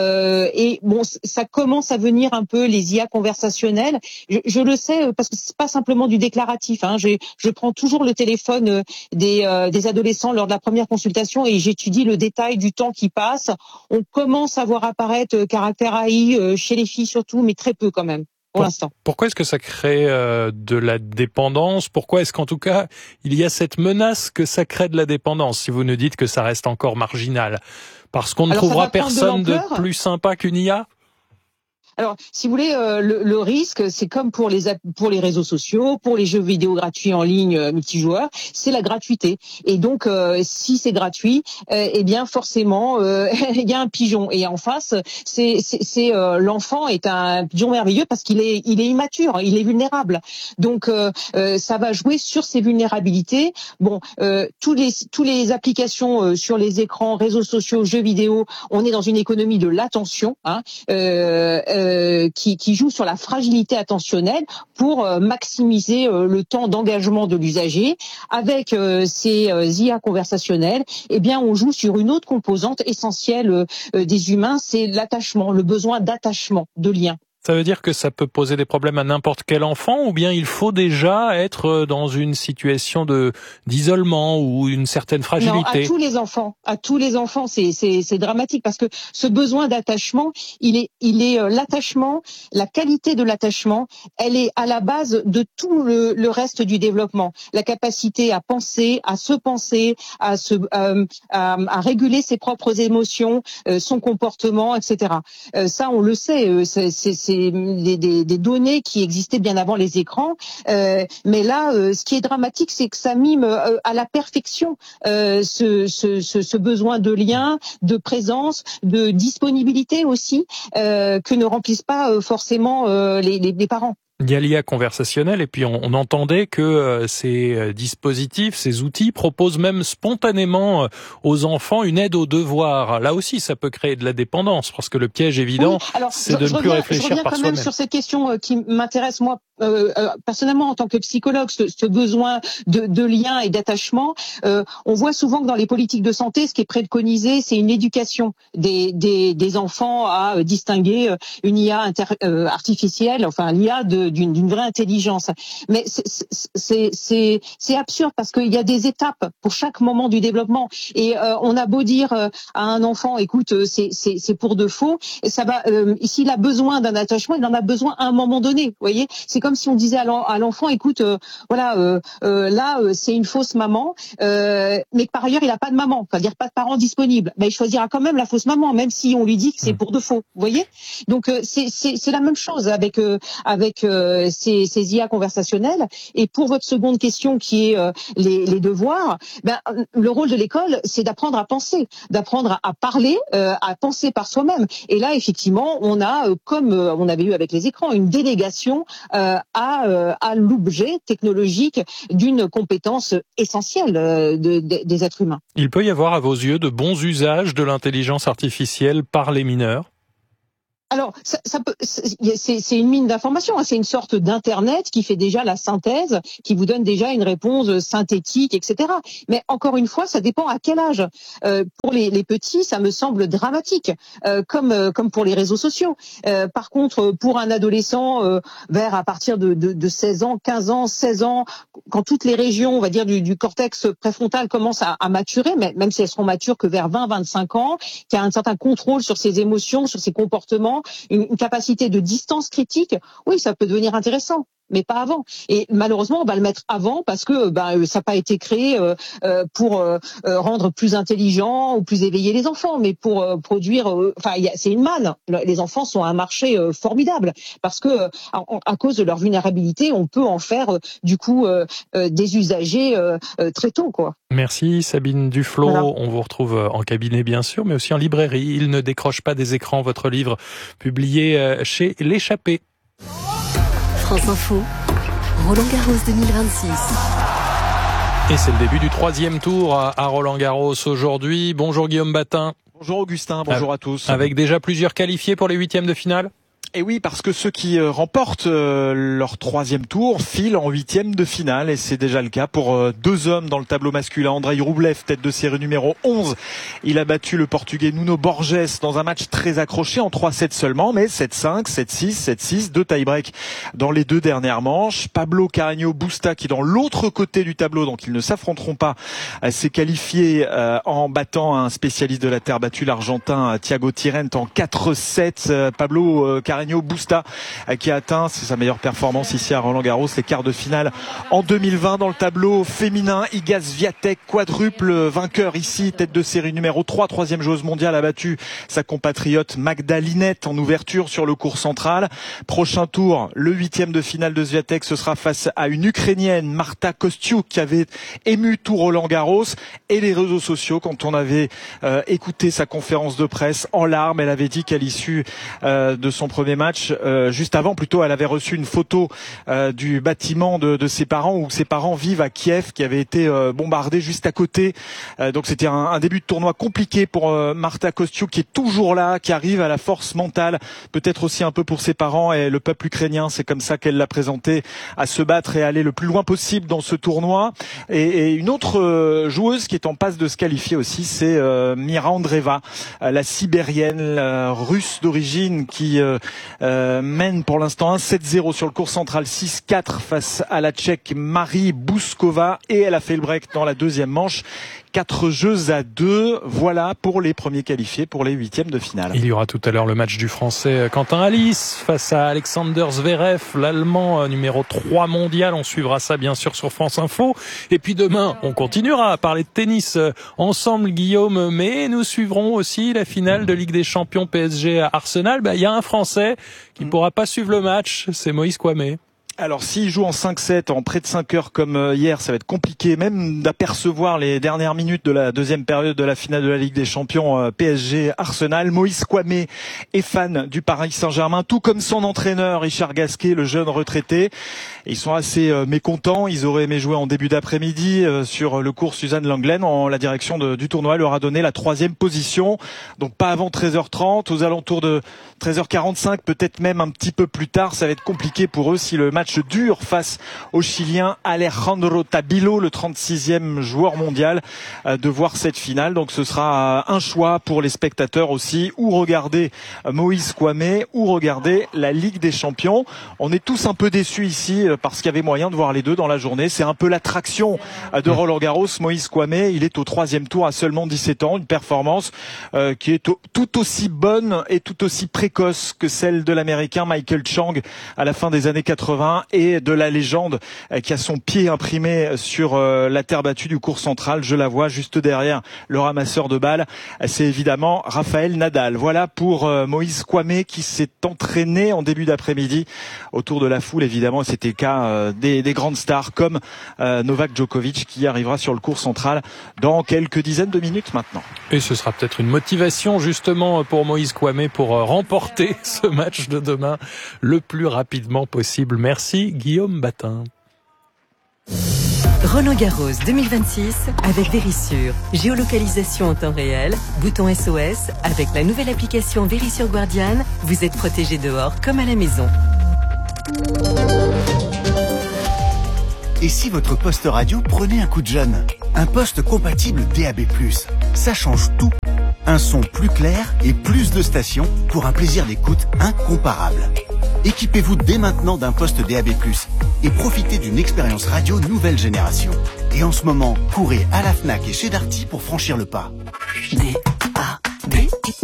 Et bon, ça commence à venir un peu les IA conversationnelles. Je le sais parce que c'est pas simplement du déclaratif. Je prends toujours le téléphone des adolescents lors de la première consultation et j'étudie le détail du temps qui passe. On commence à voir apparaître caractère AI chez les filles surtout, mais très peu quand même. Pour l'instant. Pourquoi est-ce que ça crée de la dépendance ? Pourquoi est-ce qu'en tout cas, il y a cette menace que ça crée de la dépendance, si vous nous dites que ça reste encore marginal ? Parce qu'on ne trouvera personne de plus sympa qu'une IA ? Alors, si vous voulez, le risque, c'est comme pour les réseaux sociaux, pour les jeux vidéo gratuits en ligne multijoueurs, c'est la gratuité. Et donc, si c'est gratuit, eh bien forcément, il y a un pigeon. Et en face, c'est l'enfant est un pigeon merveilleux parce qu'il est immature, il est vulnérable. Donc, ça va jouer sur ses vulnérabilités. Bon, tous les applications sur les écrans, réseaux sociaux, jeux vidéo, on est dans une économie de l'attention, qui joue sur la fragilité attentionnelle pour maximiser le temps d'engagement de l'usager. Avec ces IA conversationnelles, eh bien, on joue sur une autre composante essentielle des humains, c'est l'attachement, le besoin d'attachement, de lien. Ça veut dire que ça peut poser des problèmes à n'importe quel enfant ou bien il faut déjà être dans une situation d'isolement ou une certaine fragilité? Non, à tous les enfants, c'est dramatique parce que ce besoin d'attachement, il est l'attachement, la qualité de l'attachement, elle est à la base de tout le reste du développement. La capacité à penser, à se penser, à réguler ses propres émotions, son comportement, etc. Ça, on le sait, c'est des données qui existaient bien avant les écrans, mais là, ce qui est dramatique, c'est que ça mime à la perfection ce besoin de lien, de présence, de disponibilité aussi, que ne remplissent pas forcément les parents. Il y a l'IA conversationnelle et puis on entendait que ces dispositifs, ces outils proposent même spontanément aux enfants une aide aux devoirs. Là aussi, ça peut créer de la dépendance parce que le piège évident, c'est de ne plus réfléchir par soi-même. Je reviens quand même sur cette question qui m'intéresse moi personnellement en tant que psychologue, ce besoin de lien et d'attachement. On voit souvent que dans les politiques de santé, ce qui est préconisé, c'est une éducation des enfants à distinguer une IA artificielle, enfin l'IA d'une vraie intelligence. Mais c'est absurde parce qu'il y a des étapes pour chaque moment du développement et on a beau dire à un enfant écoute c'est pour de faux, et ça va s'il a besoin d'un attachement, il en a besoin à un moment donné, vous voyez. C'est comme si on disait à l'enfant écoute là c'est une fausse maman mais par ailleurs il a pas de maman, c'est-à-dire pas de parents disponibles. Mais il choisira quand même la fausse maman même si on lui dit que c'est pour de faux, vous voyez. Donc c'est la même chose avec ces IA conversationnelles. Et pour votre seconde question qui est les devoirs, le rôle de l'école, c'est d'apprendre à penser, d'apprendre à parler, à penser par soi-même. Et là, effectivement, on a, comme on avait eu avec les écrans, une délégation à l'objet technologique d'une compétence essentielle des êtres humains. Il peut y avoir, à vos yeux, de bons usages de l'intelligence artificielle par les mineurs ? Alors, c'est une mine d'informations, c'est une sorte d'internet qui fait déjà la synthèse, qui vous donne déjà une réponse synthétique, etc. Mais encore une fois, ça dépend à quel âge. Pour les petits, ça me semble dramatique, comme pour les réseaux sociaux. Par contre, pour un adolescent, à partir de 16 ans, 15 ans, 16 ans, quand toutes les régions, on va dire du cortex préfrontal commencent à maturer, mais même si elles seront matures que vers 20-25 ans, qu'il y a un certain contrôle sur ses émotions, sur ses comportements, une capacité de distance critique, oui, ça peut devenir intéressant, mais pas avant. Et malheureusement, on va le mettre avant parce que ça n'a pas été créé pour rendre plus intelligents ou plus éveillés les enfants, mais pour produire. C'est une manne. Les enfants sont un marché formidable parce que à cause de leur vulnérabilité, on peut en faire des usagers très tôt, quoi. Merci Sabine Duflot. Voilà. On vous retrouve en cabinet bien sûr, mais aussi en librairie. Il ne décroche pas des écrans. Votre livre publié chez L'Échappée. France Info, Roland-Garros 2026. Et c'est le début du 3e tour à Roland-Garros aujourd'hui. Bonjour Guillaume Batin. Bonjour Augustin, bonjour à tous. Avec déjà plusieurs qualifiés pour les 8e de finale ? Et oui, parce que ceux qui remportent leur 3e tour filent en 8e de finale, et c'est déjà le cas pour deux hommes dans le tableau masculin. Andrei Rublev, tête de série numéro 11. Il a battu le Portugais Nuno Borges dans un match très accroché en 3-7 seulement, mais 7-5, 7-6, 7-6, 2 tie-break dans les deux dernières manches. Pablo Carreño Busta, qui est dans l'autre côté du tableau, donc ils ne s'affronteront pas, s'est qualifié en battant un spécialiste de la terre battue, l'Argentin Thiago Tirrent, en 4-7. Pablo Carreño Busta qui a atteint, c'est sa meilleure performance ici à Roland-Garros, les quarts de finale en 2020. Dans le tableau féminin, Iga Swiatek, quadruple vainqueur ici, tête de série numéro 3, 3e joueuse mondiale, a battu sa compatriote Magda Linette en ouverture sur le court central. Prochain tour, le 8e de finale de Swiatek, ce sera face à une Ukrainienne, Marta Kostyuk, qui avait ému tout Roland-Garros et les réseaux sociaux quand on avait écouté sa conférence de presse en larmes. Elle avait dit qu'à l'issue de son premier match, juste avant plutôt, elle avait reçu une photo du bâtiment de ses parents, où ses parents vivent à Kiev, qui avait été bombardé juste à côté. Donc c'était un début de tournoi compliqué pour Marta Kostyuk, qui est toujours là, qui arrive à la force mentale, peut-être aussi un peu pour ses parents et le peuple ukrainien. C'est comme ça qu'elle l'a présenté, à se battre et aller le plus loin possible dans ce tournoi. Et une autre joueuse qui est en passe de se qualifier aussi, c'est Mira Andreeva, la sibérienne, la russe d'origine, qui mène pour l'instant 1-7-0 sur le court central, 6-4 face à la Tchèque Marie Bouskova, et elle a fait le break dans la deuxième manche. 4 jeux à 2, voilà pour les premiers qualifiés pour les 8e de finale. Il y aura tout à l'heure le match du Français Quentin Halys face à Alexander Zverev, l'Allemand numéro 3 mondial. On suivra ça bien sûr sur France Info. Et puis demain, on continuera à parler de tennis ensemble, Guillaume, mais nous suivrons aussi la finale de Ligue des Champions PSG à Arsenal. Il y a un Français qui ne pourra pas suivre le match, c'est Moïse Kouamé. Alors s'il joue en 5-7 en près de 5 heures comme hier, ça va être compliqué même d'apercevoir les dernières minutes de la deuxième période de la finale de la Ligue des Champions PSG-Arsenal. Moïse Kouamé est fan du Paris Saint-Germain, tout comme son entraîneur Richard Gasquet, le jeune retraité. Ils sont assez mécontents, ils auraient aimé jouer en début d'après-midi sur le cours Suzanne Lenglen. La direction du tournoi leur a donné la 3e position, donc pas avant 13h30, aux alentours de 13h45, peut-être même un petit peu plus tard. Ça va être compliqué pour eux si le match dure face au Chilien Alejandro Tabilo, le 36e joueur mondial, de voir cette finale. Donc ce sera un choix pour les spectateurs aussi, ou regarder Moïse Kouamé ou regarder la Ligue des Champions. On est tous un peu déçus ici parce qu'il y avait moyen de voir les deux dans la journée. C'est un peu l'attraction de Roland-Garros. Moïse Kouamé, il est au 3e tour à seulement 17 ans, une performance qui est tout aussi bonne et tout aussi précoce que celle de l'Américain Michael Chang à la fin des années 80 et de la légende qui a son pied imprimé sur la terre battue du court central. Je la vois juste derrière le ramasseur de balles. C'est évidemment Rafael Nadal. Voilà pour Moïse Kouamé qui s'est entraîné en début d'après-midi autour de la foule, évidemment. C'était le cas des grandes stars comme Novak Djokovic qui arrivera sur le court central dans quelques dizaines de minutes maintenant. Et ce sera peut-être une motivation justement pour Moïse Kouamé pour remporter ce match de demain le plus rapidement possible. Merci Guillaume Batin. Roland-Garros 2026 avec Verisure. Géolocalisation en temps réel, bouton SOS. Avec la nouvelle application Verisure Guardian, vous êtes protégé dehors comme à la maison. Et si votre poste radio prenait un coup de jeune? Un poste compatible DAB+. Ça change tout. Un son plus clair et plus de stations pour un plaisir d'écoute incomparable. Équipez-vous dès maintenant d'un poste DAB+, et profitez d'une expérience radio nouvelle génération. Et en ce moment, courez à la Fnac et chez Darty pour franchir le pas. DAB+.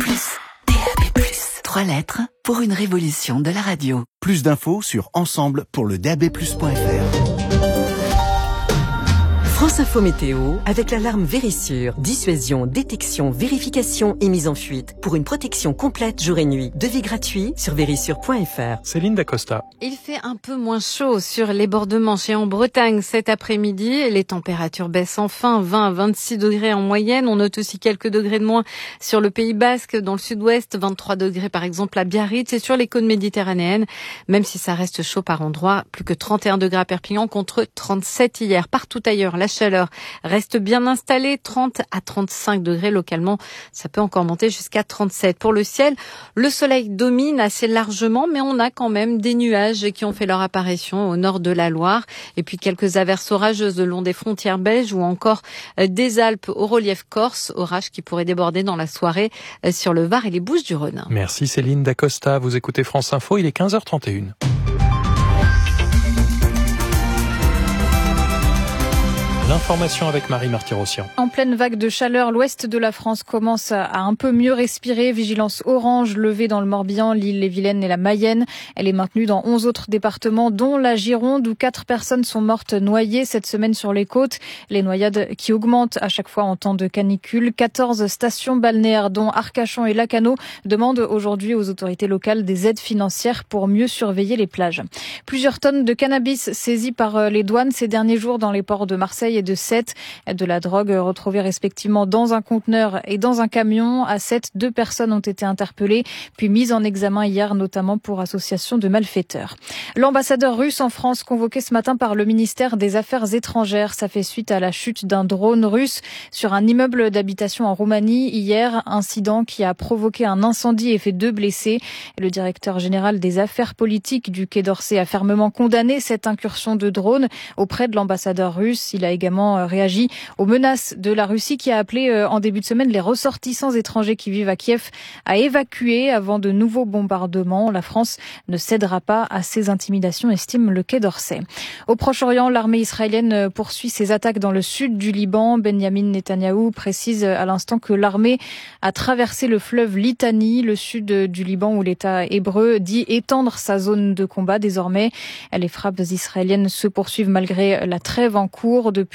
3 lettres pour une révolution de la radio. Plus d'infos sur ensemble pour le dabplus.fr. France Info Météo avec l'alarme Verisure. Dissuasion, détection, vérification et mise en fuite. Pour une protection complète jour et nuit. Devis gratuit sur verisure.fr. Céline Dacosta. Il fait un peu moins chaud sur les bords de Manche et en Bretagne cet après-midi. Les températures baissent enfin, 20 à 26 degrés en moyenne. On note aussi quelques degrés de moins sur le Pays Basque, dans le sud-ouest, 23 degrés par exemple à Biarritz et sur les côtes méditerranéennes. Même si ça reste chaud par endroits, plus que 31 degrés à Perpignan contre 37 hier. Partout ailleurs, la chaleur reste bien installée, 30 à 35 degrés localement. Ça peut encore monter jusqu'à 37. Pour le ciel, le soleil domine assez largement, mais on a quand même des nuages qui ont fait leur apparition au nord de la Loire. Et puis quelques averses orageuses le long des frontières belges ou encore des Alpes au relief corse. Orages qui pourraient déborder dans la soirée sur le Var et les Bouches-du-Rhône. Merci Céline Dacosta. Vous écoutez France Info, il est 15h31. L'information avec Marie Marty-Rossian. En pleine vague de chaleur, l'ouest de la France commence à un peu mieux respirer. Vigilance orange levée dans le Morbihan, l'Île-et-Vilaine et la Mayenne. Elle est maintenue dans 11 autres départements, dont la Gironde, où 4 personnes sont mortes noyées cette semaine sur les côtes. Les noyades qui augmentent à chaque fois en temps de canicule. 14 stations balnéaires, dont Arcachon et Lacanau, demandent aujourd'hui aux autorités locales des aides financières pour mieux surveiller les plages. Plusieurs tonnes de cannabis saisies par les douanes ces derniers jours dans les ports de Marseille et de Sète. De la drogue retrouvée respectivement dans un conteneur et dans un camion. À Sète, 2 personnes ont été interpellées puis mises en examen hier, notamment pour association de malfaiteurs. L'ambassadeur russe en France convoqué ce matin par le ministère des Affaires étrangères. Ça fait suite à la chute d'un drone russe sur un immeuble d'habitation en Roumanie hier. Incident qui a provoqué un incendie et fait 2 blessés. Le directeur général des affaires politiques du Quai d'Orsay a fermement condamné cette incursion de drone auprès de l'ambassadeur russe. Il a également réagi aux menaces de la Russie qui a appelé en début de semaine les ressortissants étrangers qui vivent à Kiev à évacuer avant de nouveaux bombardements. La France ne cédera pas à ces intimidations, estime le Quai d'Orsay. Au Proche-Orient, l'armée israélienne poursuit ses attaques dans le sud du Liban. Benjamin Netanyahou précise à l'instant que l'armée a traversé le fleuve Litani, le sud du Liban où l'État hébreu dit étendre sa zone de combat désormais. Les frappes israéliennes se poursuivent malgré la trêve en cours. Depuis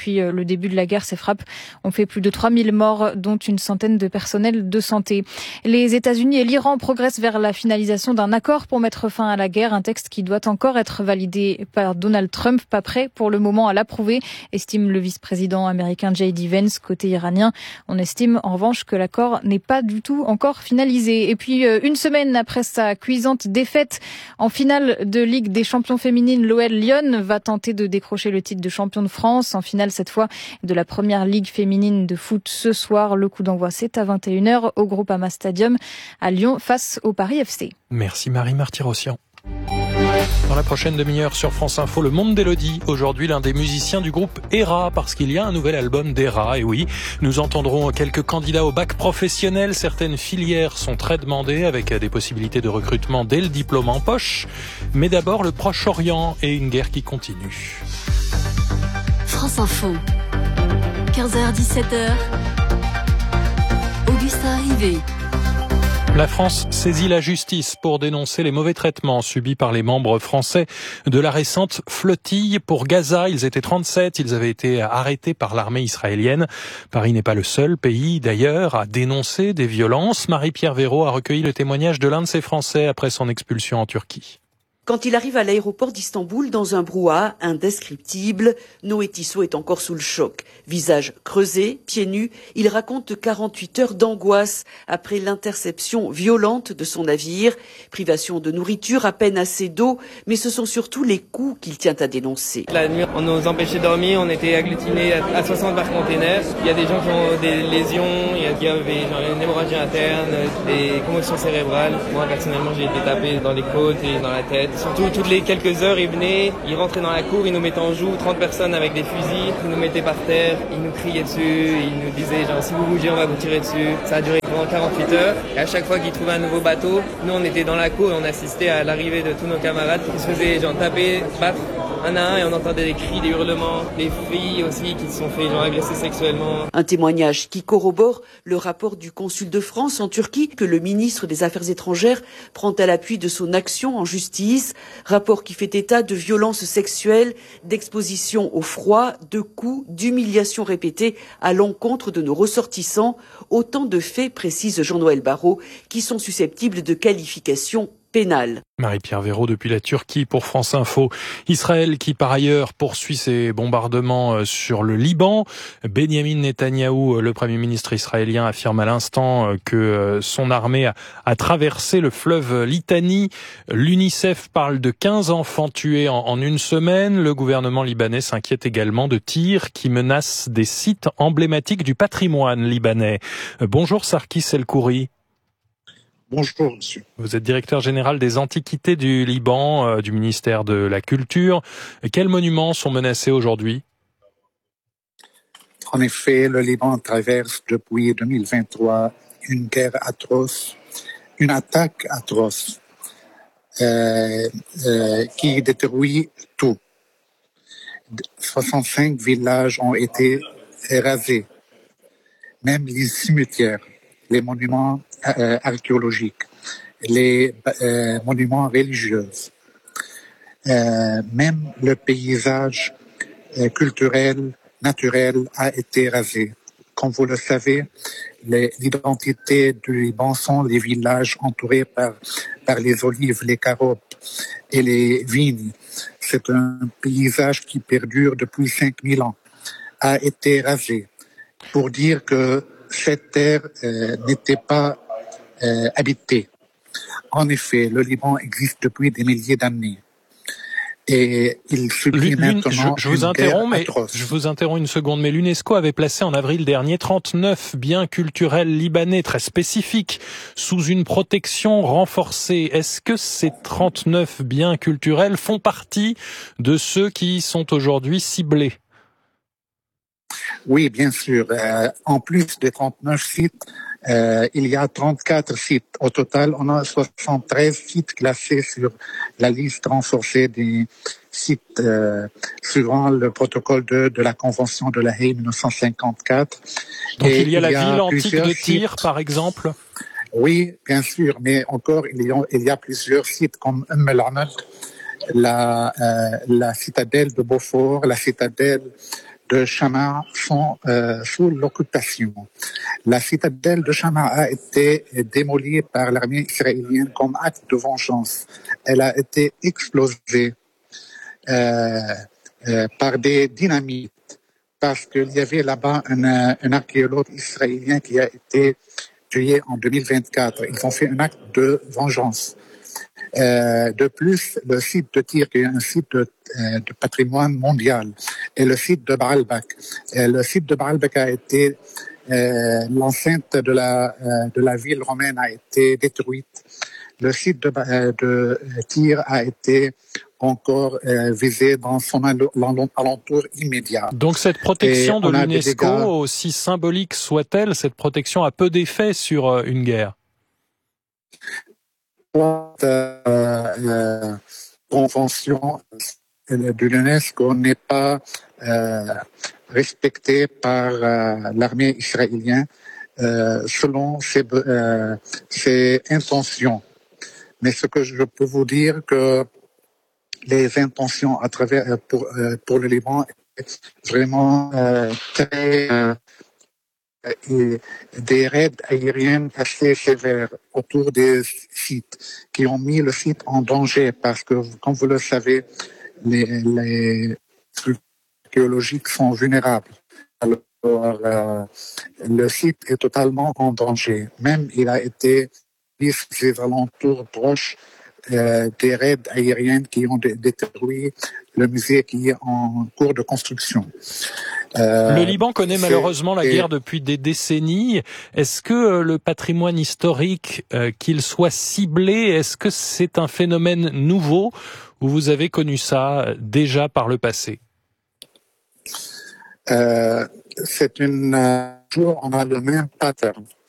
Depuis le début de la guerre, ces frappes ont fait plus de 3000 morts, dont une centaine de personnels de santé. Les États-Unis et l'Iran progressent vers la finalisation d'un accord pour mettre fin à la guerre, un texte qui doit encore être validé par Donald Trump, pas prêt pour le moment à l'approuver, estime le vice-président américain J.D. Vance. Côté iranien, on estime en revanche que l'accord n'est pas du tout encore finalisé. Et puis, une semaine après sa cuisante défaite en finale de Ligue des champions féminines, l'OL Lyon va tenter de décrocher le titre de champion de France. En finale, cette fois, de la première Ligue féminine de foot ce soir. Le coup d'envoi, c'est à 21h au Groupama Stadium à Lyon face au Paris FC. Merci Marie Martyrossian. Dans la prochaine demi-heure sur France Info, le monde d'Élodie. Aujourd'hui, l'un des musiciens du groupe ERA, parce qu'il y a un nouvel album d'ERA. Et oui, nous entendrons quelques candidats au bac professionnel. Certaines filières sont très demandées, avec des possibilités de recrutement dès le diplôme en poche. Mais d'abord, le Proche-Orient et une guerre qui continue. France Info, 15h-17h, Augustin Rivet. La France saisit la justice pour dénoncer les mauvais traitements subis par les membres français de la récente flottille pour Gaza. Ils étaient 37, ils avaient été arrêtés par l'armée israélienne. Paris n'est pas le seul pays, d'ailleurs, à dénoncer des violences. Marie-Pierre Véraud a recueilli le témoignage de l'un de ces Français après son expulsion en Turquie. Quand il arrive à l'aéroport d'Istanbul dans un brouhaha indescriptible, Noé Tissot est encore sous le choc. Visage creusé, pieds nus, il raconte 48 heures d'angoisse après l'interception violente de son navire. Privation de nourriture, à peine assez d'eau, mais ce sont surtout les coups qu'il tient à dénoncer. La nuit, on nous empêchait de dormir, on était agglutinés à 60 par container. Il y a des gens qui ont des lésions, il y avait une hémorragie interne, des commotions cérébrales. Moi, personnellement, j'ai été tapé dans les côtes et dans la tête. Surtout, toutes les quelques heures, ils venaient, ils rentraient dans la cour, ils nous mettaient en joue, 30 personnes avec des fusils, ils nous mettaient par terre, ils nous criaient dessus, ils nous disaient genre si vous bougez, on va vous tirer dessus. Ça a duré pendant 48 heures. Et à chaque fois qu'ils trouvaient un nouveau bateau, nous on était dans la cour et on assistait à l'arrivée de tous nos camarades qui se faisaient genre taper, battre un à un, et on entendait des cris, des hurlements, des filles aussi qui se sont fait genre agresser sexuellement. Un témoignage qui corrobore le rapport du consul de France en Turquie que le ministre des Affaires étrangères prend à l'appui de son action en justice. Rapport qui fait état de violences sexuelles, d'exposition au froid, de coups, d'humiliations répétées à l'encontre de nos ressortissants. Autant de faits, précise Jean-Noël Barrot, qui sont susceptibles de qualification pénale. Marie-Pierre Véraud depuis la Turquie pour France Info. Israël qui par ailleurs poursuit ses bombardements sur le Liban. Benyamin Netanyahou, le Premier ministre israélien, affirme à l'instant que son armée a traversé le fleuve Litani. L'UNICEF parle de 15 enfants tués en une semaine. Le gouvernement libanais s'inquiète également de tirs qui menacent des sites emblématiques du patrimoine libanais. Bonjour Sarkis El-Khoury. Bonjour, monsieur. Vous êtes directeur général des Antiquités du Liban, du ministère de la Culture. Quels monuments sont menacés aujourd'hui? En effet, le Liban traverse depuis 2023 une guerre atroce, une attaque atroce qui détruit tout. 65 villages ont été rasés, même les cimetières, les monuments archéologiques, les monuments religieux, même le paysage culturel, naturel a été rasé. Comme vous le savez, l'identité du Liban sont les villages entourés par les olives, les carottes et les vignes. C'est un paysage qui perdure depuis 5000 ans, a été rasé pour dire que cette terre n'était pas habité. En effet, le Liban existe depuis des milliers d'années. Et il subit maintenant je vous interromps une seconde, mais l'UNESCO avait placé en avril dernier 39 biens culturels libanais très spécifiques sous une protection renforcée. Est-ce que ces 39 biens culturels font partie de ceux qui sont aujourd'hui ciblés? Oui, bien sûr. En plus des 39 sites, il y a 34 sites. Au total, on a 73 sites classés sur la liste renforcée des sites suivant le protocole de la Convention de La Haye 1954. Donc il y a la ville antique de Tyr, par exemple? Oui, bien sûr, mais encore, il y a plusieurs sites comme el-Arnad, la citadelle de Beaufort, la citadelle de Chama sont sous l'occupation. La citadelle de Chama a été démolie par l'armée israélienne comme acte de vengeance. Elle a été explosée par des dynamites parce qu'il y avait là-bas un archéologue israélien qui a été tué en 2024. Ils ont fait un acte de vengeance. De plus, le site de Tyr, qui est un site de patrimoine mondial, et le site de Baalbek. Le site de Baalbek a été l'enceinte de la ville romaine a été détruite. Le site de Tyr a été encore visé dans son alentour immédiat. Donc cette protection de l'UNESCO, aussi symbolique soit-elle, cette protection a peu d'effet sur une guerre. Convention de l'UNESCO n'est pas respectée par l'armée israélienne selon ses intentions. Mais ce que je peux vous dire que les intentions à travers pour le Liban est vraiment très et des raids aériens assez sévères autour des sites qui ont mis le site en danger parce que, comme vous le savez, les structures archéologiques sont vulnérables. Alors, le site est totalement en danger. Même il a été mis sur ses alentours proches des raids aériennes qui ont détruit le musée qui est en cours de construction. Le Liban connaît malheureusement la guerre depuis des décennies. Est-ce que le patrimoine historique, qu'il soit ciblé, est-ce que c'est un phénomène nouveau ou vous avez connu ça déjà par le passé? C'est on a le même pattern.